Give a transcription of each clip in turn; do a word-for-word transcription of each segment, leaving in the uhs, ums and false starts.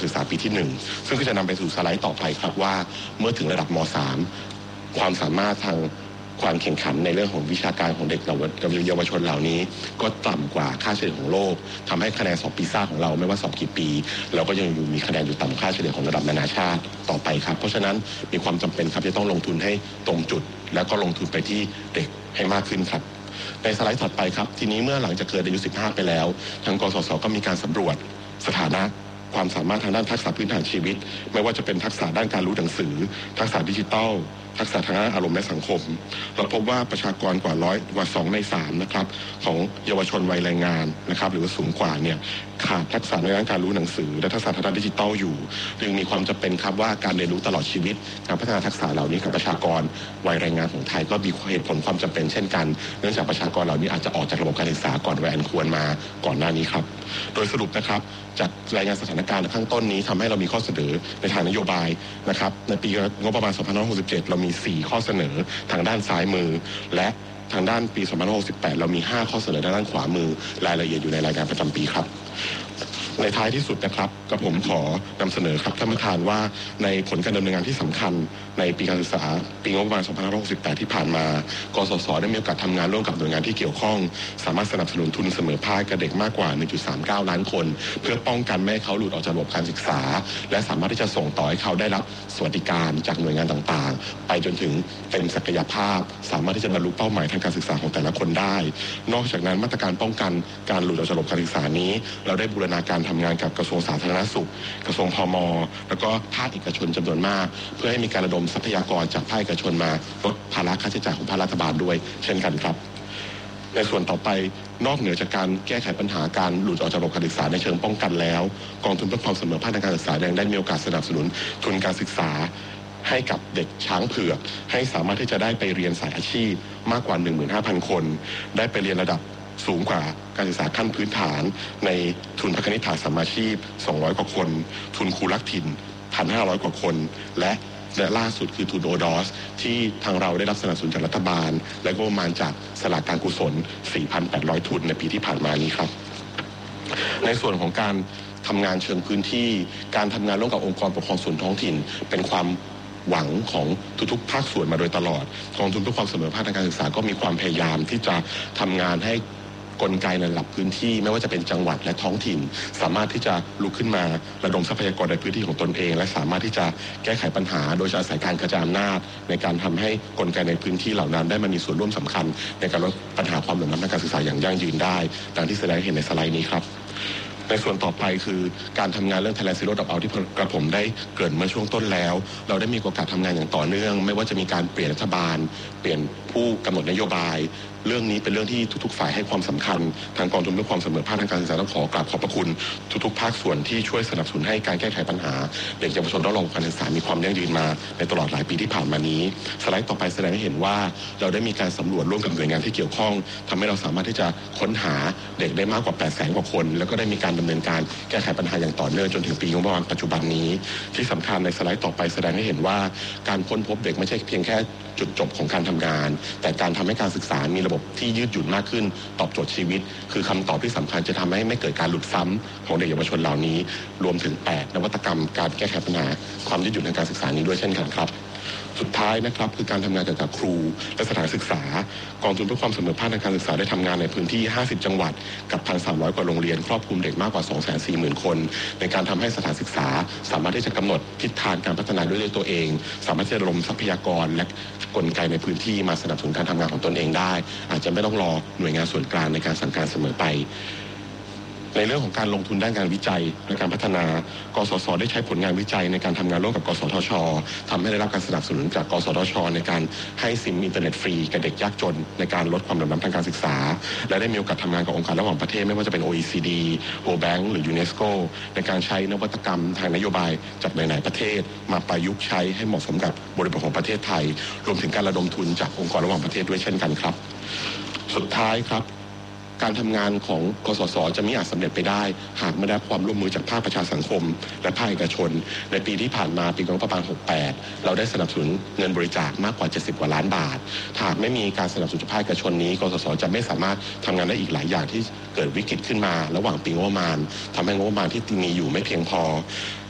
ศึกษาปีที่หนึ่งซึ่งก็จะนำไปสู่สไลด์ต่อไปครับว่าเมื่อถึงระดับม.สาม ความสามารถทางความแข่งขันในเรื่องของวิชาการของเด็กเยาวชนเหล่านี้ก็ต่ำกว่าค่าเฉลี่ยของโลกทำให้คะแนนสอบปีซ่าของเราไม่ว่าสอบกี่ปีเราก็ยังอยู่มีคะแนนอยู่ต่ำค่าเฉลี่ยของระดับนานาชาติต่อไปครับเพราะฉะนั้นมีความจำเป็นครับจะต้องลงทุนให้ตรงจุดแล้วก็ลงทุนไปที่เด็กให้มากขึ้นครับในสไลด์ถัดไปครับทีนี้เมื่อหลังจากเกิดอายุสิบห้าไปแล้วทางกสศก็มีการสำรวจสถานะความสามารถทางด้านทักษะพื้นฐานชีวิตไม่ว่าจะเป็นทักษะด้านการรู้หนังสือทักษะดิจิทัลทักษะทางด้านอารมณ์และสังคมเราพบว่าประชากรกว่าร้อยกว่าสองในสามนะครับของเยาวชนวัยแรงงานนะครับหรือว่าสูงกว่าเนี่ยขาดทักษะในด้านการรู้หนังสือและทักษะทางด้านดิจิทัลอยู่จึงมีความจำเป็นครับว่าการเรียนรู้ตลอดชีวิตการพัฒนาทักษะเหล่านี้กับประชากรวัยแรงงานของไทยก็มีเหตุผลความจำเป็นเช่นกันเนื่องจากประชากรเหล่านี้อาจจะออกจากระบบการศึกษาก่อนวัยอันควรมาก่อนหน้านี้ครับโดยสรุปนะครับจากรายงานสถานการณ์ข้างต้นนี้ทำให้เรามีข้อเสนอในทางนโยบายนะครับในปีงบประมาณสองพันห้าร้อยหกสิบเจ็ดเรามีสี่ข้อเสนอทางด้านซ้ายมือและทางด้านปีสองพันห้าร้อยหกสิบแปดเรามีห้าข้อเสนอทางด้านขวามือรายละเอียดอยู่ในรายงานประจำปีครับในท้ายที่สุดนะครับกับผมขอนำเสนอครับท่านประธานว่าในผลการดำเนินงานที่สำคัญในปีการศึกษาปีงบประมาณสองพันห้าร้อยหกสิบแปดที่ผ่านมากสศได้มีโอกาสทำงานร่วมกับหน่วยงานที่เกี่ยวข้องสามารถสนับสนุนทุนเสมอภาคกับเด็กมากกว่า หนึ่งจุดสามเก้า ล้านคนเพื่อป้องกันไม่ให้เขาหลุดออกจากระบบการศึกษาและสามารถที่จะส่งต่อให้เขาได้รับสวัสดิการจากหน่วยงานต่างๆไปจนถึงเต็มศักยภาพสามารถที่จะบรรลุเป้าหมายทางการศึกษาของแต่ละคนได้นอกจากนั้นมาตรการป้องกันการหลุดออกจากระบบการศึกษานี้เราได้บูรณาการทำงานกับกระทรวงสาธารณสุขกระทรวงพม.แล้วก็ภาคเอกชนจำนวนมากเพื่อให้มีการระดมทรัพยากรจากภาคเอกชนมาลดภาระค่าใช้จ่ายของภาครัฐบาลด้วยเช่นกันครับในส่วนต่อไปนอกเหนือจากการแก้ไขปัญหาการหลุดออกจากระบบการศึกษาในเชิงป้องกันแล้วกองทุนเพื่อความเสมอภาคทางการศึกษายังได้มีโอกาสสนับสนุนทุนการศึกษาให้กับเด็กช้างเผือกให้สามารถที่จะได้ไปเรียนสายอาชีพมากกว่า หนึ่งหมื่นห้าพัน คนได้ไปเรียนระดับสูงกว่าการศึกษาขั้นพื้นฐานในทุนพัฒนิษฐาสัมมาชีพสองร้อยกว่าคนทุนครูรักถิ่น หนึ่งพันห้าร้อย กว่าคนและและล่าสุดคือทุนโอดอสที่ทางเราได้รับสนับสนุนจากรัฐบาลและก็ประมาณจากสลากการกุศล สี่พันแปดร้อย ทุนในปีที่ผ่านมานี้ครับในส่วนของการทำงานเชิงพื้นที่การทำงานร่วมกับองค์กรปกครองส่วนท้องถิ่นเป็นความหวังของทุกๆภาคส่วนมาโดยตลอดกองทุนเพื่อความเสมอภาคทางการศึกษาก็มีความพยายามที่จะทำงานให้กลไกในระดับพื้นที่ไม่ว่าจะเป็นจังหวัดและท้องถิ่นสามารถที่จะลุกขึ้นมาระดมทรัพยากรในพื้นที่ของตนเองและสามารถที่จะแก้ไขปัญหาโดยอาศัยการกระจายอำนาจในการทำให้กลไกในพื้นที่เหล่านั้นได้มามีส่วนร่วมสำคัญในการลดปัญหาความเหลื่อมล้ำทางการศึกษาอย่างยั่งยืนได้ดังที่แสดงเห็นในสไลด์นี้ครับในส่วนต่อไปคือการทำงานเรื่อง Thailand Zero Dropout ที่กระผมได้เกริ่นเมื่อช่วงต้นแล้วเราได้มีโอกาสทำงานอย่างต่อเนื่องไม่ว่าจะมีการเปลี่ยนรัฐบาลเปลี่ยนผู้กำหนดนโยบายเรื่องนี้เป็นเรื่องที่ทุกๆฝ่ายให้ความสำคัญทางกองทุนเพื่อความเสมอภาคทางการศึกษาต้องขอกราบขอบพระคุณทุกๆภาคส่วนที่ช่วยสนับสนุนให้การแก้ไขปัญหาเด็กเยาวชนระดับการศึกษามีความยั่งยืนมาในตลอดหลายปีที่ผ่านมานี้สไลด์ต่อไปแสดงให้เห็นว่าเราได้มีการสำรวจร่วมกับหน่วยงานที่เกี่ยวข้องทำให้เราสามารถที่จะค้นหาเด็กได้มากกว่าแปดแสนกว่าคนแล้วก็ได้มีการดำเนินการแก้ไขปัญหาอย่างต่อเนื่องจนถึงปีงบประมาณปัจจุบันนี้ที่สำคัญในสไลด์ต่อไปแสดงให้เห็นว่าการค้นพบเด็กไม่ใช่เพียงแค่จุดจบของการทำงานแต่การทำให้การศึกษามีระบบที่ยืดหยุ่นมากขึ้นตอบโจทย์ชีวิตคือคำตอบที่สำคัญจะทำให้ไม่เกิดการหลุดซ้ำของเด็กเยาวชนเหล่านี้รวมถึงแปดนวัตกรรมการแก้ไขปัญหาความยืดหยุ่นทางการศึกษานี้ด้วยเช่นกันครับสุดท้ายนะครับคือการทำงานเกี่ยวกับครูและสถานศึกษากองทุนเพื่อความเสมอภาคทางการศึกษาได้ทำงานในพื้นที่ห้าสิบจังหวัดกับ หนึ่งพันสามร้อย กว่าโรงเรียนครอบคลุมเด็กมากกว่า สองแสนสี่หมื่น คนในการทำให้สถานศึกษาสามารถที่จะกำหนดทิศทางการพัฒนาด้วยตัวเองสามารถจะระดมทรัพยากรและกลไกในพื้นที่มาสนับสนุนการทำงานของตนเองได้อาจจะไม่ต้องรอหน่วยงานส่วนกลางในการสั่งการเสมอไปในเรื่องของการลงทุนด้านการวิจัยและการพัฒนากสศได้ใช้ผลงานวิจัยในการทำงานร่วมกับกสทช.ทำให้ได้รับการสนับสนุนจากกสทช.ในการให้ซิมอินเทอร์เน็ตฟรีกับเด็กยากจนในการลดความเหลื่อมล้ำทางการศึกษาและได้มีโอกาสทำงานกับองค์การระหว่างประเทศไม่ว่าจะเป็น โอ อี ซี ดี World Bank หรือ ยูเนสโก ในการใช้นวัตกรรมทางนโยบายจากหลายๆประเทศมาประยุกต์ใช้ให้เหมาะสมกับบริบทของประเทศไทยรวมถึงการระดมทุนจากองค์กรระหว่างประเทศด้วยเช่นกันครับสุดท้ายครับการทำงานของกสศจะไม่อาจสำเร็จไปได้หากไม่ได้ความร่วมมือจากภาคประชาสังคมและภาคเอกชนในปีที่ผ่านมาปีงบประมาณหกสิบแปดเราได้สนับสนุนเงินบริจาคมากกว่าเจ็ดสิบกว่าล้านบาทหากไม่มีการสนับสนุนจากภาคเอกชนนี้กสศจะไม่สามารถทำงานได้อีกหลายอย่างที่เกิดวิกฤตขึ้นมาระหว่างปีงบประมาณทำให้งบประมาณที่มีอยู่ไม่เพียงพอ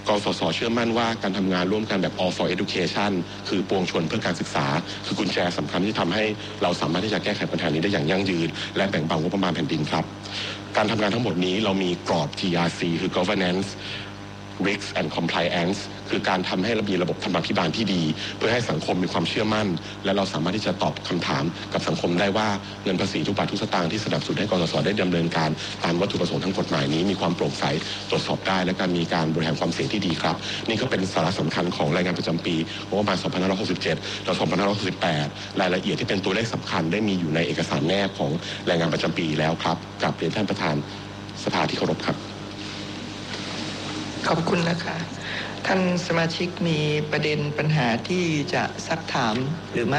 กสศเชื่อมั่นว่าการทำงานร่วมกันแบบ all for education คือปวงชนเพื่อการศึกษาคือกุญแจสำคัญที่ทำให้เราสามารถที่จะแก้ไขปัญหานี้ได้อย่างยั่งยืนและแบ่งเบางบประมาณแผ่นดินครับการทำงานทั้งหมดนี้เรามีกรอบ ที อาร์ ซี คือ governance risks and compliance คือการทำให้ระเบียบระบบธรรมาภิบาลที่ดีเพื่อให้สังคมมีความเชื่อมั่นและเราสามารถที่จะตอบคำถามกับสังคมได้ว่าเงินภาษีทุกบาททุกสตางค์ที่สนับสนุนให้กสศได้ดำเนินการตามวัตถุประสงค์ทั้งกฎหมายนี้มีความโปร่งใสตรวจสอบได้และการมีการบริหารความเสี่ยงที่ดีครับนี่ก็เป็นสาระสำคัญของรายงานประจำปีงบประมาณสองพันห้าร้อยหกสิบเจ็ดและสองพันห้าร้อยหกสิบแปดรายละเอียดที่เป็นตัวเลขสำคัญได้มีอยู่ในเอกสารแนบของรายงานประจำปีแล้วครับกับเรียนท่านประธานสภาที่เคารพครับขอบคุณนะคะท่านสมาชิกมีประเด็นปัญหาที่จะซักถามหรือไม่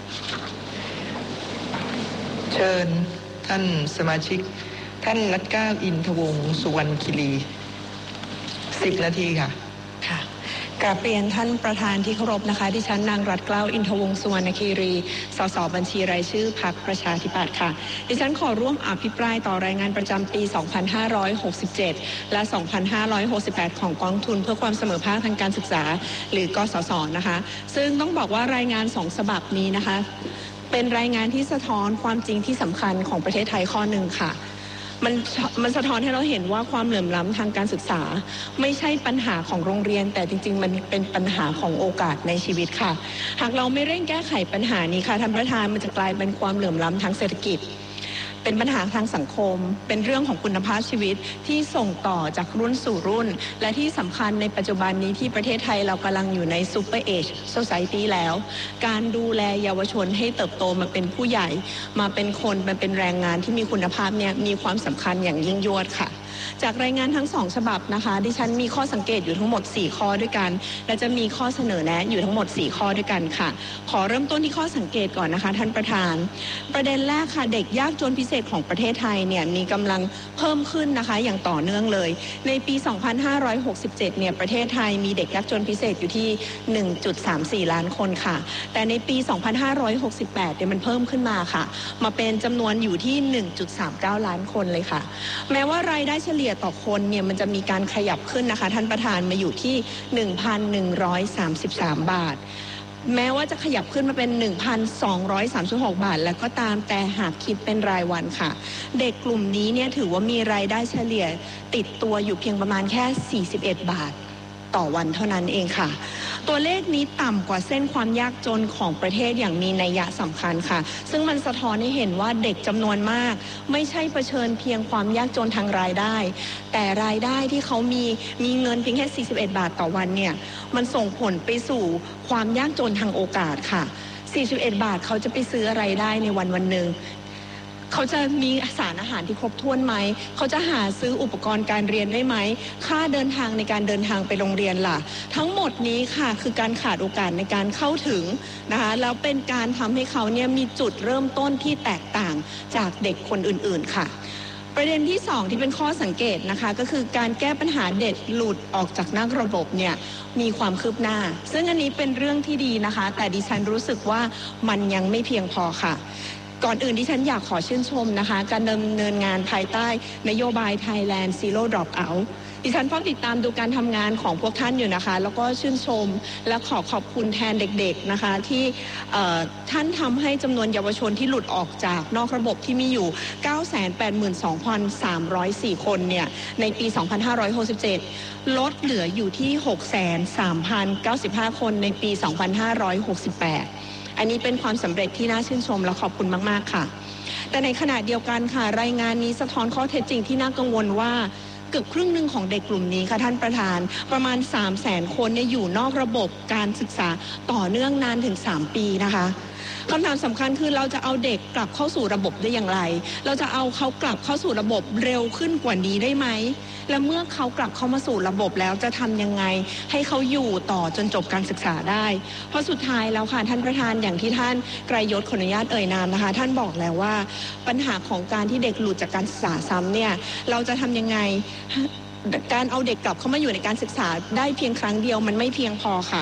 เชิญท่านสมาชิกท่านรัตน์เกล้าอินทวงศ์สุวรรณคีรีสิบนาทีค่ะค่ะกราบเรียนท่านประธานที่เคารพนะคะดิฉันนางรัตน์เกล้าอินทวงศ์สุวรรณคีรีสสบัญชีรายชื่อพรรคประชาธิปัตย์ค่ะดิฉันขอร่วมอภิปรายต่อรายงานประจำปี สองพันห้าร้อยหกสิบเจ็ด และ สองพันห้าร้อยหกสิบแปด ของกองทุนเพื่อความเสมอภาคทางการศึกษาหรือกสศนะคะซึ่งต้องบอกว่ารายงานสองฉบับนี้นะคะเป็นรายงานที่สะท้อนความจริงที่สำคัญของประเทศไทยข้อหนึ่งค่ะมันมันสะท้อนให้เราเห็นว่าความเหลื่อมล้ำทางการศึกษาไม่ใช่ปัญหาของโรงเรียนแต่จริงๆมันเป็นปัญหาของโอกาสในชีวิตค่ะหากเราไม่เร่งแก้ไขปัญหานี้ค่ะท่านประธานมันจะกลายเป็นความเหลื่อมล้ำทางเศรษฐกิจเป็นปัญหาทางสังคมเป็นเรื่องของคุณภาพชีวิตที่ส่งต่อจากรุ่นสู่รุ่นและที่สำคัญในปัจจุบันนี้ที่ประเทศไทยเรากำลังอยู่ในซูเปอร์เอจโซไซตี้แล้วการดูแลเยาวชนให้เติบโตมาเป็นผู้ใหญ่มาเป็นคนมาเป็นแรงงานที่มีคุณภาพเนี่ยมีความสำคัญอย่างยิ่งยวดค่ะจากรายงานทั้งสองฉบับนะคะดิฉันมีข้อสังเกตอยู่ทั้งหมดสี่ข้อด้วยกันและจะมีข้อเสนอแนะอยู่ทั้งหมดสี่ข้อด้วยกันค่ะขอเริ่มต้นที่ข้อสังเกตก่อนนะคะท่านประธานประเด็นแรกค่ะเด็กยากจนพิเศษของประเทศไทยเนี่ยมีกำลังเพิ่มขึ้นนะคะอย่างต่อเนื่องเลยในปี สองพันห้าร้อยหกสิบเจ็ด เนี่ยประเทศไทยมีเด็กยากจนพิเศษอยู่ที่ หนึ่งจุดสามสี่ ล้านคนค่ะแต่ในปี สองพันห้าร้อยหกสิบแปด เนี่ยมันเพิ่มขึ้นมาค่ะมาเป็นจำนวนอยู่ที่ หนึ่งจุดสามเก้า ล้านคนเลยค่ะแม้ว่ารายได้เฉลี่ยต่อคนเนี่ยมันจะมีการขยับขึ้นนะคะท่านประธานมาอยู่ที่ หนึ่งพันหนึ่งร้อยสามสิบสาม บาทแม้ว่าจะขยับขึ้นมาเป็น หนึ่งพันสองร้อยสามสิบหก บาทแล้วก็ตามแต่หากคิดเป็นรายวันค่ะเด็กกลุ่มนี้เนี่ยถือว่ามีรายได้เฉลี่ยติดตัวอยู่เพียงประมาณแค่สี่สิบเอ็ดบาทต่อวันเท่านั้นเองค่ะตัวเลขนี้ต่ำกว่าเส้นความยากจนของประเทศอย่างมีนัยยะสำคัญค่ะซึ่งมันสะท้อนให้เห็นว่าเด็กจำนวนมากไม่ใช่เผชิญเพียงความยากจนทางรายได้แต่รายได้ที่เขามีมีเงินเพียงแค่สี่สิบเอ็ดบาทต่อวันเนี่ยมันส่งผลไปสู่ความยากจนทางโอกาสค่ะสี่สิบเอ็ดบาทเขาจะไปซื้ออะไรได้ในวันวันหนึ่งเขาจะมีสารอาหารที่ครบถ้วนไหมเขาจะหาซื้ออุปกรณ์การเรียนได้ไหมค่าเดินทางในการเดินทางไปโรงเรียนล่ะทั้งหมดนี้ค่ะคือการขาดโอกาสในการเข้าถึงนะคะแล้วเป็นการทำให้เขาเนี่ยมีจุดเริ่มต้นที่แตกต่างจากเด็กคนอื่นๆค่ะประเด็นที่สองที่เป็นข้อสังเกตนะคะก็คือการแก้ปัญหาเด็กหลุดออกจากนอกระบบเนี่ยมีความคืบหน้าซึ่งอันนี้เป็นเรื่องที่ดีนะคะแต่ดิฉันรู้สึกว่ามันยังไม่เพียงพอค่ะก่อนอื่นที่ฉันอยากขอชื่นชมนะคะการดำเนินงานภายใต้นโยบาย Thailand Zero Dropout ดิฉันเฝ้าติดตามดูการทำงานของพวกท่านอยู่นะคะแล้วก็ชื่นชมและขอขอบคุณแทนเด็กๆนะคะที่ท่านทำให้จำนวนเยาวชนที่หลุดออกจากนอกระบบที่มีอยู่ เก้าแสนแปดหมื่นสองพันสามร้อยสี่ คนเนี่ยในปี สองพันห้าร้อยหกสิบเจ็ด ลดเหลืออยู่ที่ หกแสนสามพันเก้าสิบห้า คนในปี สองพันห้าร้อยหกสิบแปดอันนี้เป็นความสำเร็จที่น่าชื่นชมและขอบคุณมากๆค่ะแต่ในขณะเดียวกันค่ะรายงานนี้สะท้อนข้อเท็จจริงที่น่ากังวลว่าเกือบครึ่งหนึ่งของเด็กกลุ่มนี้ค่ะท่านประธานประมาณ สามแสน คนเนี่ยอยู่นอกระบบการศึกษาต่อเนื่องนานถึงสามปีนะคะคำถามสำคัญคือเราจะเอาเด็กกลับเข้าสู่ระบบได้อย่างไรเราจะเอาเขากลับเข้าสู่ระบบเร็วขึ้นกว่านี้ได้ไหมและเมื่อเขากลับเข้ามาสู่ระบบแล้วจะทำยังไงให้เขาอยู่ต่อจนจบการศึกษาได้เพราะสุดท้ายแล้วค่ะท่านประธานอย่างที่ท่านไกรยศขออนุญาตเอ่ยนามนะคะท่านบอกแล้วว่าปัญหาของการที่เด็กหลุดจากการศึกษาซ้ำเนี่ยเราจะทำยังไงการเอาเด็กกลับเข้ามาอยู่ในการศึกษาได้เพียงครั้งเดียวมันไม่เพียงพอค่ะ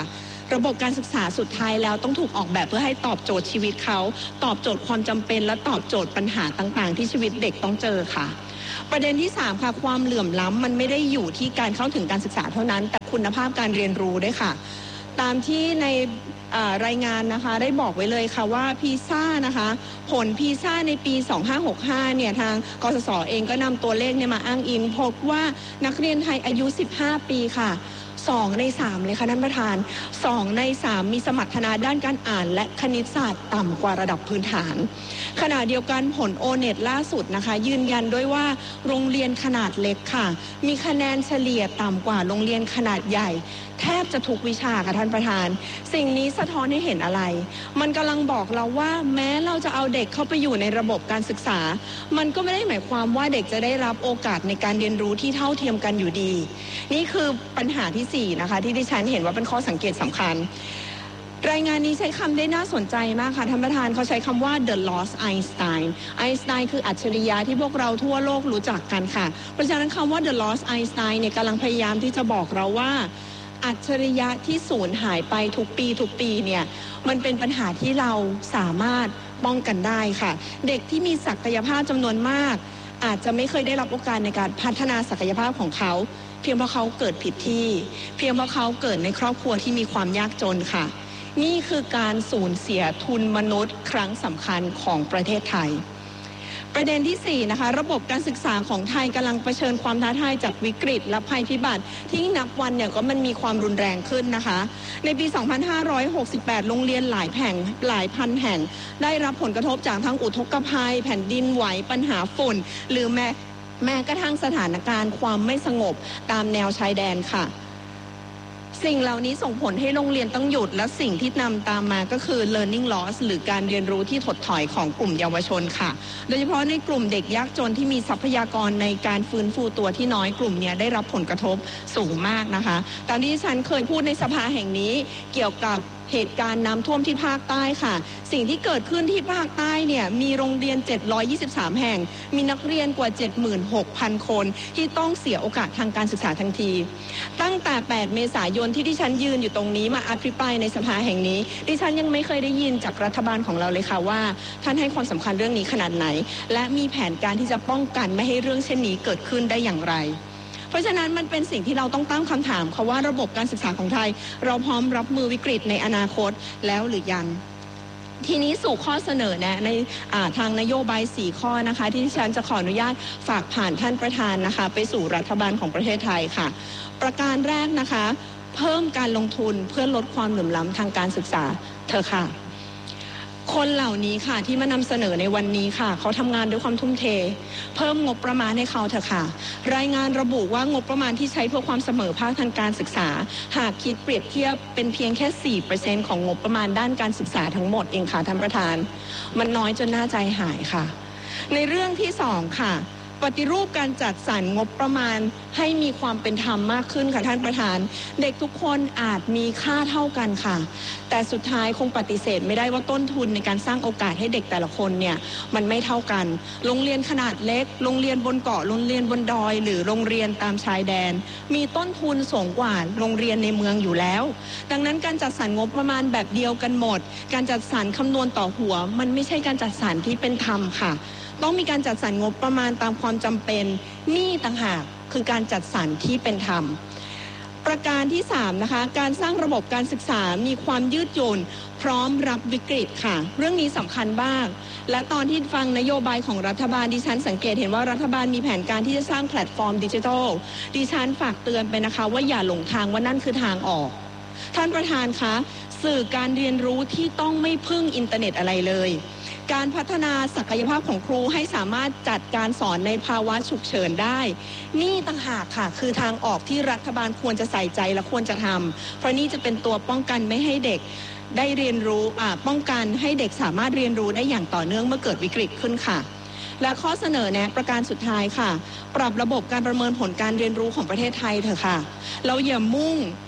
ระบบการศึกษาสุดท้ายแล้วต้องถูกออกแบบเพื่อให้ตอบโจทย์ชีวิตเขาตอบโจทย์ความจำเป็นและตอบโจทย์ปัญหาต่างๆที่ชีวิตเด็กต้องเจอค่ะประเด็นที่สามค่ะความเหลื่อมล้ำมันไม่ได้อยู่ที่การเข้าถึงการศึกษาเท่านั้นแต่คุณภาพการเรียนรู้ด้วยค่ะตามที่ในรายงานนะคะได้บอกไว้เลยค่ะว่าพีซ่านะคะผลพีซ่าในปีสองพันห้าร้อยหกสิบห้าเนี่ยทางกสศเองก็นำตัวเลขเนี่ยมาอ้างอิงพบว่านักเรียนไทยอายุสิบห้าปีค่ะสองในสามเลยค่ะท่านประธานสองในสามมีสมรรถนะด้านการอ่านและคณิตศาสตร์ต่ำกว่าระดับพื้นฐานขณะเดียวกันผล โอ เน็ต ล่าสุดนะคะยืนยันด้วยว่าโรงเรียนขนาดเล็กค่ะมีคะแนนเฉลี่ยต่ำกว่าโรงเรียนขนาดใหญ่แทบจะทุกวิชาค่ะท่านประธานสิ่งนี้สะท้อนให้เห็นอะไรมันกำลังบอกเราว่าแม้เราจะเอาเด็กเข้าไปอยู่ในระบบการศึกษามันก็ไม่ได้หมายความว่าเด็กจะได้รับโอกาสในการเรียนรู้ที่เท่าเทียมกันอยู่ดีนี่คือปัญหาที่สี่นะคะที่ดิฉันเห็นว่าเป็นข้อสังเกตสำคัญรายงานนี้ใช้คำได้น่าสนใจมากค่ะท่านประธานเขาใช้คำว่า the lost Einstein Einstein คืออัจฉริยะที่พวกเราทั่วโลกรู้จักกันค่ะเพราะฉะนั้นคำว่า the lost Einstein เนี่ยกำลังพยายามที่จะบอกเราว่าอัจฉริยะที่สูญหายไปทุกปีทุกปีเนี่ยมันเป็นปัญหาที่เราสามารถป้องกันได้ค่ะเด็กที่มีศักยภาพจำนวนมากอาจจะไม่เคยได้รับโอกาสในการพัฒนาศักยภาพของเขาเพียงเพราะเขาเกิดผิดที่เพียงเพราะเขาเกิดในครอบครัวที่มีความยากจนค่ะนี่คือการสูญเสียทุนมนุษย์ครั้งสำคัญของประเทศไทยประเด็นที่สี่นะคะระบบการศึกษาของไทยกำลังเผชิญความท้าทายจากวิกฤตและภัยพิบัติที่นับวันเนี่ยก็มันมีความรุนแรงขึ้นนะคะในปีสองพันห้าร้อยหกสิบแปดโรงเรียนหลายแห่งหลายพันแห่งได้รับผลกระทบจากทั้งอุทกภัยแผ่นดินไหวปัญหาฝุ่นหรือแม้แม้กระทั่งสถานการณ์ความไม่สงบตามแนวชายแดนค่ะสิ่งเหล่านี้ส่งผลให้โรงเรียนต้องหยุดและสิ่งที่นำตามมาก็คือ learning loss หรือการเรียนรู้ที่ถดถอยของกลุ่มเยาวชนค่ะโดยเฉพาะในกลุ่มเด็กยากจนที่มีทรัพยากรในการฟื้นฟูตัวที่น้อยกลุ่มนี้ได้รับผลกระทบสูงมากนะคะตามที่ฉันเคยพูดในสภาแห่งนี้เกี่ยวกับเหตุการณ์น้ำท่วมที่ภาคใต้ค่ะสิ่งที่เกิดขึ้นที่ภาคใต้เนี่ยมีโรงเรียนเจ็ดร้อยยี่สิบสามแห่งมีนักเรียนกว่า เจ็ดหมื่นหกพัน คนที่ต้องเสียโอกาสทางการศึกษาทันทีตั้งแต่แปดเมษายนที่ดิฉันยืนอยู่ตรงนี้มาอภิปรายในสภาแห่งนี้ดิฉันยังไม่เคยได้ยินจากรัฐบาลของเราเลยค่ะว่าท่านให้ความสำคัญเรื่องนี้ขนาดไหนและมีแผนการที่จะป้องกันไม่ให้เรื่องเช่นนี้เกิดขึ้นได้อย่างไรเพราะฉะนั้นมันเป็นสิ่งที่เราต้องตั้งคำถามค่ะว่าระบบการศึกษาของไทยเราพร้อมรับมือวิกฤตในอนาคตแล้วหรือยังทีนี้สู่ข้อเสนอแนะในทางนโยบายสี่ข้อนะคะที่ดิฉันจะขออนุญาตฝากผ่านท่านประธานนะคะไปสู่รัฐบาลของประเทศไทยค่ะประการแรกนะคะเพิ่มการลงทุนเพื่อลดความเหลื่อมล้ำทางการศึกษาเธอค่ะคนเหล่านี้ค่ะที่มานำเสนอในวันนี้ค่ะเขาทำงานด้วยความทุ่มเทเพิ่มงบประมาณให้เขาเถอะค่ะรายงานระบุว่างบประมาณที่ใช้เพื่อความเสมอภาคทางการศึกษาหากคิดเปรียบเทียบเป็นเพียงแค่ สี่เปอร์เซ็นต์ ของงบประมาณด้านการศึกษาทั้งหมดเองค่ะท่านประธานมันน้อยจนน่าใจหายค่ะในเรื่องที่สองค่ะปฏิรูปการจัดสรรงบประมาณให้มีความเป็นธรรมมากขึ้นค่ะท่านประธานเด็กทุกคนอาจมีค่าเท่ากันค่ะแต่สุดท้ายคงปฏิเสธไม่ได้ว่าต้นทุนในการสร้างโอกาสให้เด็กแต่ละคนเนี่ยมันไม่เท่ากันโรงเรียนขนาดเล็กโรงเรียนบนเกาะโรงเรียนบนดอยหรือโรงเรียนตามชายแดนมีต้นทุนสูงกว่าโรงเรียนในเมืองอยู่แล้วดังนั้นการจัดสรรงบประมาณแบบเดียวกันหมดการจัดสรรคำนวณต่อหัวมันไม่ใช่การจัดสรรที่เป็นธรรมค่ะต้องมีการจัดสรรงบประมาณตามความจำเป็นนี่ต่างหากคือการจัดสรรที่เป็นธรรมประการที่สามนะคะการสร้างระบบการศึกษามีความยืดหยุ่นพร้อมรับวิกฤตค่ะเรื่องนี้สำคัญบ้างและตอนที่ฟังนโยบายของรัฐบาลดิฉันสังเกตเห็นว่ารัฐบาลมีแผนการที่จะสร้างแพลตฟอร์มดิจิทัลดิฉันฝากเตือนไปนะคะว่าอย่าหลงทางว่านั่นคือทางออกท่านประธานคะสื่อการเรียนรู้ที่ต้องไม่พึ่งอินเทอร์เน็ตอะไรเลยการพัฒนาศักยภาพของครูให้สามารถจัดการสอนในภาวะฉุกเฉินได้นี่ต่างหากค่ะคือทางออกที่รัฐบาลควรจะใส่ใจและควรจะทำเพราะนี่จะเป็นตัวป้องกันไม่ให้เด็กได้เรียนรู้ป้องกันให้เด็กสามารถเรียนรู้ได้อย่างต่อเนื่องเมื่อเกิดวิกฤตขึ้นค่ะและข้อเสนอแนะประการสุดท้ายค่ะปรับระบบการประเมินผลการเรียนรู้ของประเทศไทยเถอะค่ะเราอย่ามุ่ง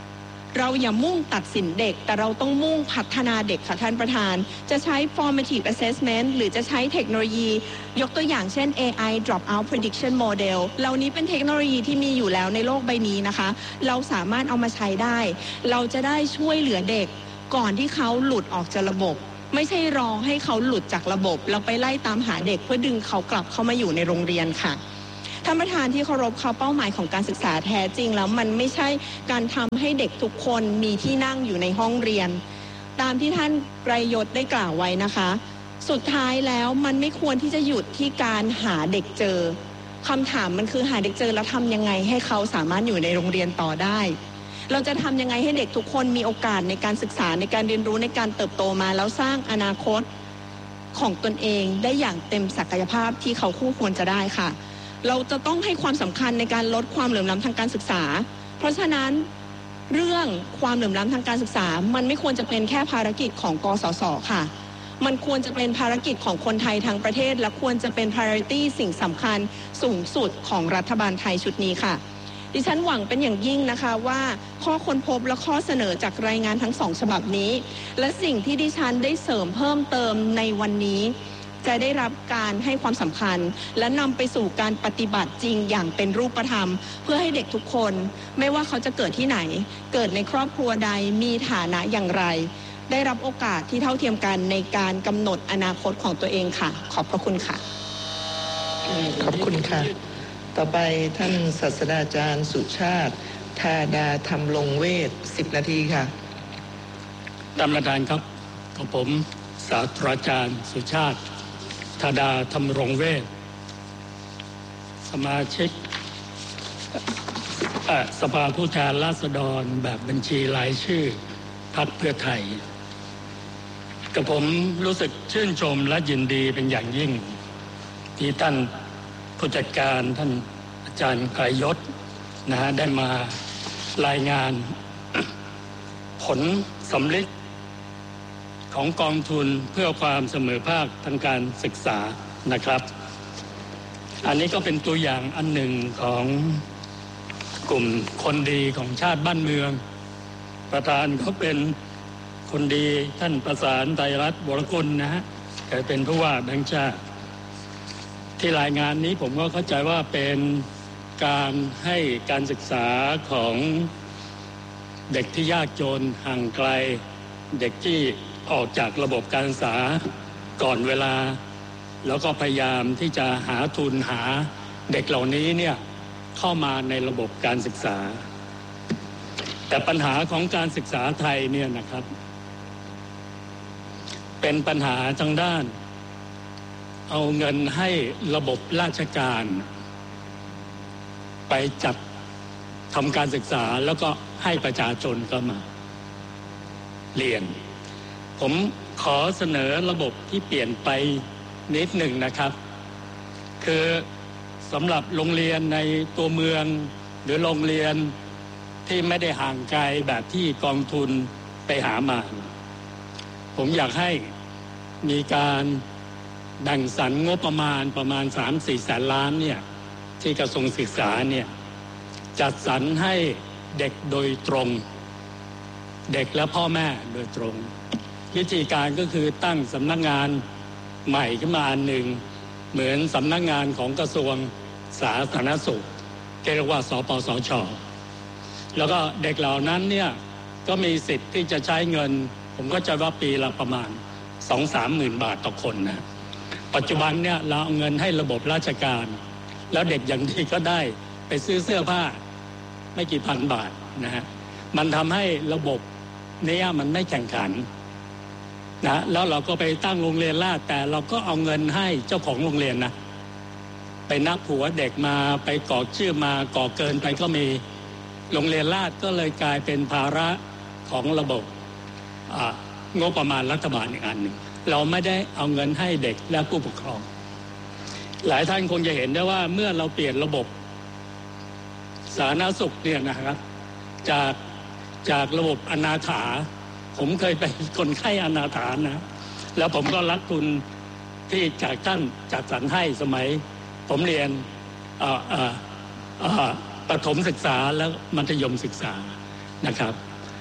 เราอย่ามุ่งตัดสินเด็กแต่เราต้องมุ่งพัฒนาเด็กค่ะท่านประธานจะใช้ formative assessment หรือจะใช้เทคโนโลยียกตัวอย่างเช่น เอ ไอ dropout prediction model เหล่านี้เป็นเทคโนโลยีที่มีอยู่แล้วในโลกใบนี้นะคะเราสามารถเอามาใช้ได้เราจะได้ช่วยเหลือเด็กก่อนที่เขาหลุดออกจากระบบไม่ใช่รอให้เขาหลุดจากระบบแล้วไปไล่ตามหาเด็กเพื่อดึงเขากลับเข้ามาอยู่ในโรงเรียนค่ะท่านประธานที่เคารพค่ะเป้าหมายของการศึกษาแท้จริงแล้วมันไม่ใช่การทำให้เด็กทุกคนมีที่นั่งอยู่ในห้องเรียนตามที่ท่านไกรยศได้กล่าวไว้นะคะสุดท้ายแล้วมันไม่ควรที่จะหยุดที่การหาเด็กเจอคำถามมันคือหาเด็กเจอแล้วทำยังไงให้เขาสามารถอยู่ในโรงเรียนต่อได้เราจะทำยังไงให้เด็กทุกคนมีโอกาสในการศึกษาในการเรียนรู้ในการเติบโตมาแล้วสร้างอนาคตของตนเองได้อย่างเต็มศักยภาพที่เขาคู่ควรจะได้ค่ะเราจะต้องให้ความสำคัญในการลดความเหลื่อมล้ำทางการศึกษาเพราะฉะนั้นเรื่องความเหลื่อมล้ำทางการศึกษามันไม่ควรจะเป็นแค่ภารกิจของกสศค่ะมันควรจะเป็นภารกิจของคนไทยทั้งประเทศและควรจะเป็น priority สิ่งสำคัญสูงสุดของรัฐบาลไทยชุดนี้ค่ะดิฉันหวังเป็นอย่างยิ่งนะคะว่าข้อค้นพบและข้อเสนอจากรายงานทั้งสองฉบับนี้และสิ่งที่ดิฉันได้เสริมเพิ่มเติมในวันนี้จะได้รับการให้ความสำคัญและนำไปสู่การปฏิบัติจริงอย่างเป็นรูปธรรมเพื่อให้เด็กทุกคนไม่ว่าเขาจะเกิดที่ไหนเกิดในครอบครัวใดมีฐานะอย่างไรได้รับโอกาสที่เท่าเทียมกันในการกำหนดอนาคตของตัวเองค่ะขอบพระคุณค่ะขอบคุณค่ะต่อไปท่านศาสตราจารย์สุชาติธาดาธรรมลงเวชสิบนาทีค่ะท่านประธานครับกับผมศาสตราจารย์สุชาติธาดาธรรมรงเวชสมาชิกสภาผู้แทนราษฎรแบบบัญชีรายชื่อพรรคเพื่อไทยกับผมรู้สึกชื่นชมและยินดีเป็นอย่างยิ่งที่ท่านผู้จัดการท่านอาจารย์ไกรยศนะฮะได้มารายงานผลสำลิดของกองทุนเพื่อความเสมอภาคทางการศึกษานะครับอันนี้ก็เป็นตัวอย่างอันหนึ่งของกลุ่มคนดีของชาติบ้านเมืองประธานเขาเป็นคนดีท่านประสานไตรรัตน์วรกุลนะฮะแกเป็นผู้ว่าแบงค์ชาติที่รายงานนี้ผมก็เข้าใจว่าเป็นการให้การศึกษาของเด็กที่ยากจนห่างไกลเด็กที่ออกจากระบบการศึกษาก่อนเวลาแล้วก็พยายามที่จะหาทุนหาเด็กเหล่านี้เนี่ยเข้ามาในระบบการศึกษาแต่ปัญหาของการศึกษาไทยเนี่ยนะครับเป็นปัญหาทางด้านเอาเงินให้ระบบราชการไปจัดทำการศึกษาแล้วก็ให้ประชาชนก็มาเรียนผมขอเสนอระบบที่เปลี่ยนไปนิดหนึ่งนะครับคือสำหรับโรงเรียนในตัวเมืองหรือโรงเรียนที่ไม่ได้ห่างไกลแบบที่กองทุนไปหามาผมอยากให้มีการแบ่งสรรงบประมาณประมาณ สามถึงสี่ แสนล้านเนี่ยที่กระทรวงศึกษาเนี่ยจัดสรรให้เด็กโดยตรงเด็กและพ่อแม่โดยตรงวิธีการก็คือตั้งสำนักงานใหม่ขึ้นมาอันหนึ่งเหมือนสำนักงานของกระทรวงสาธารณสุขเรียกว่าสปสช.แล้วก็เด็กเหล่านั้นเนี่ยก็มีสิทธิ์ที่จะใช้เงินผมก็จะว่าปีละประมาณ สองถึงสาม หมื่นบาทต่อคนนะปัจจุบันเนี่ยเราเอาเงินให้ระบบราชการแล้วเด็กอย่างที่ก็ได้ไปซื้อเสื้อผ้าไม่กี่พันบาทนะฮะมันทำให้ระบบนี้มันไม่แข่งขันนะแล้วเราก็ไปตั้งโรงเรียนราษฎร์แต่เราก็เอาเงินให้เจ้าของโรงเรียนนะไปนับหัวเด็กมาไปกรอกชื่อมาก่อเกินไปก็มีโรงเรียนราษฎร์ก็เลยกลายเป็นภาระของระบบงบประมาณรัฐบาลอีกอันหนึ่งเราไม่ได้เอาเงินให้เด็กและผู้ปกครองหลายท่านคงจะเห็นได้ว่าเมื่อเราเปลี่ยนระบบสาธารณสุขเนี่ยนะครับจากจากระบบอนาถาผมเคยเป็นคนไข้อนาถานะแล้วผมก็รับทุนที่จากท่านจัดสรรให้สมัยผมเรียนประถมศึกษาและมัธยมศึกษานะครับ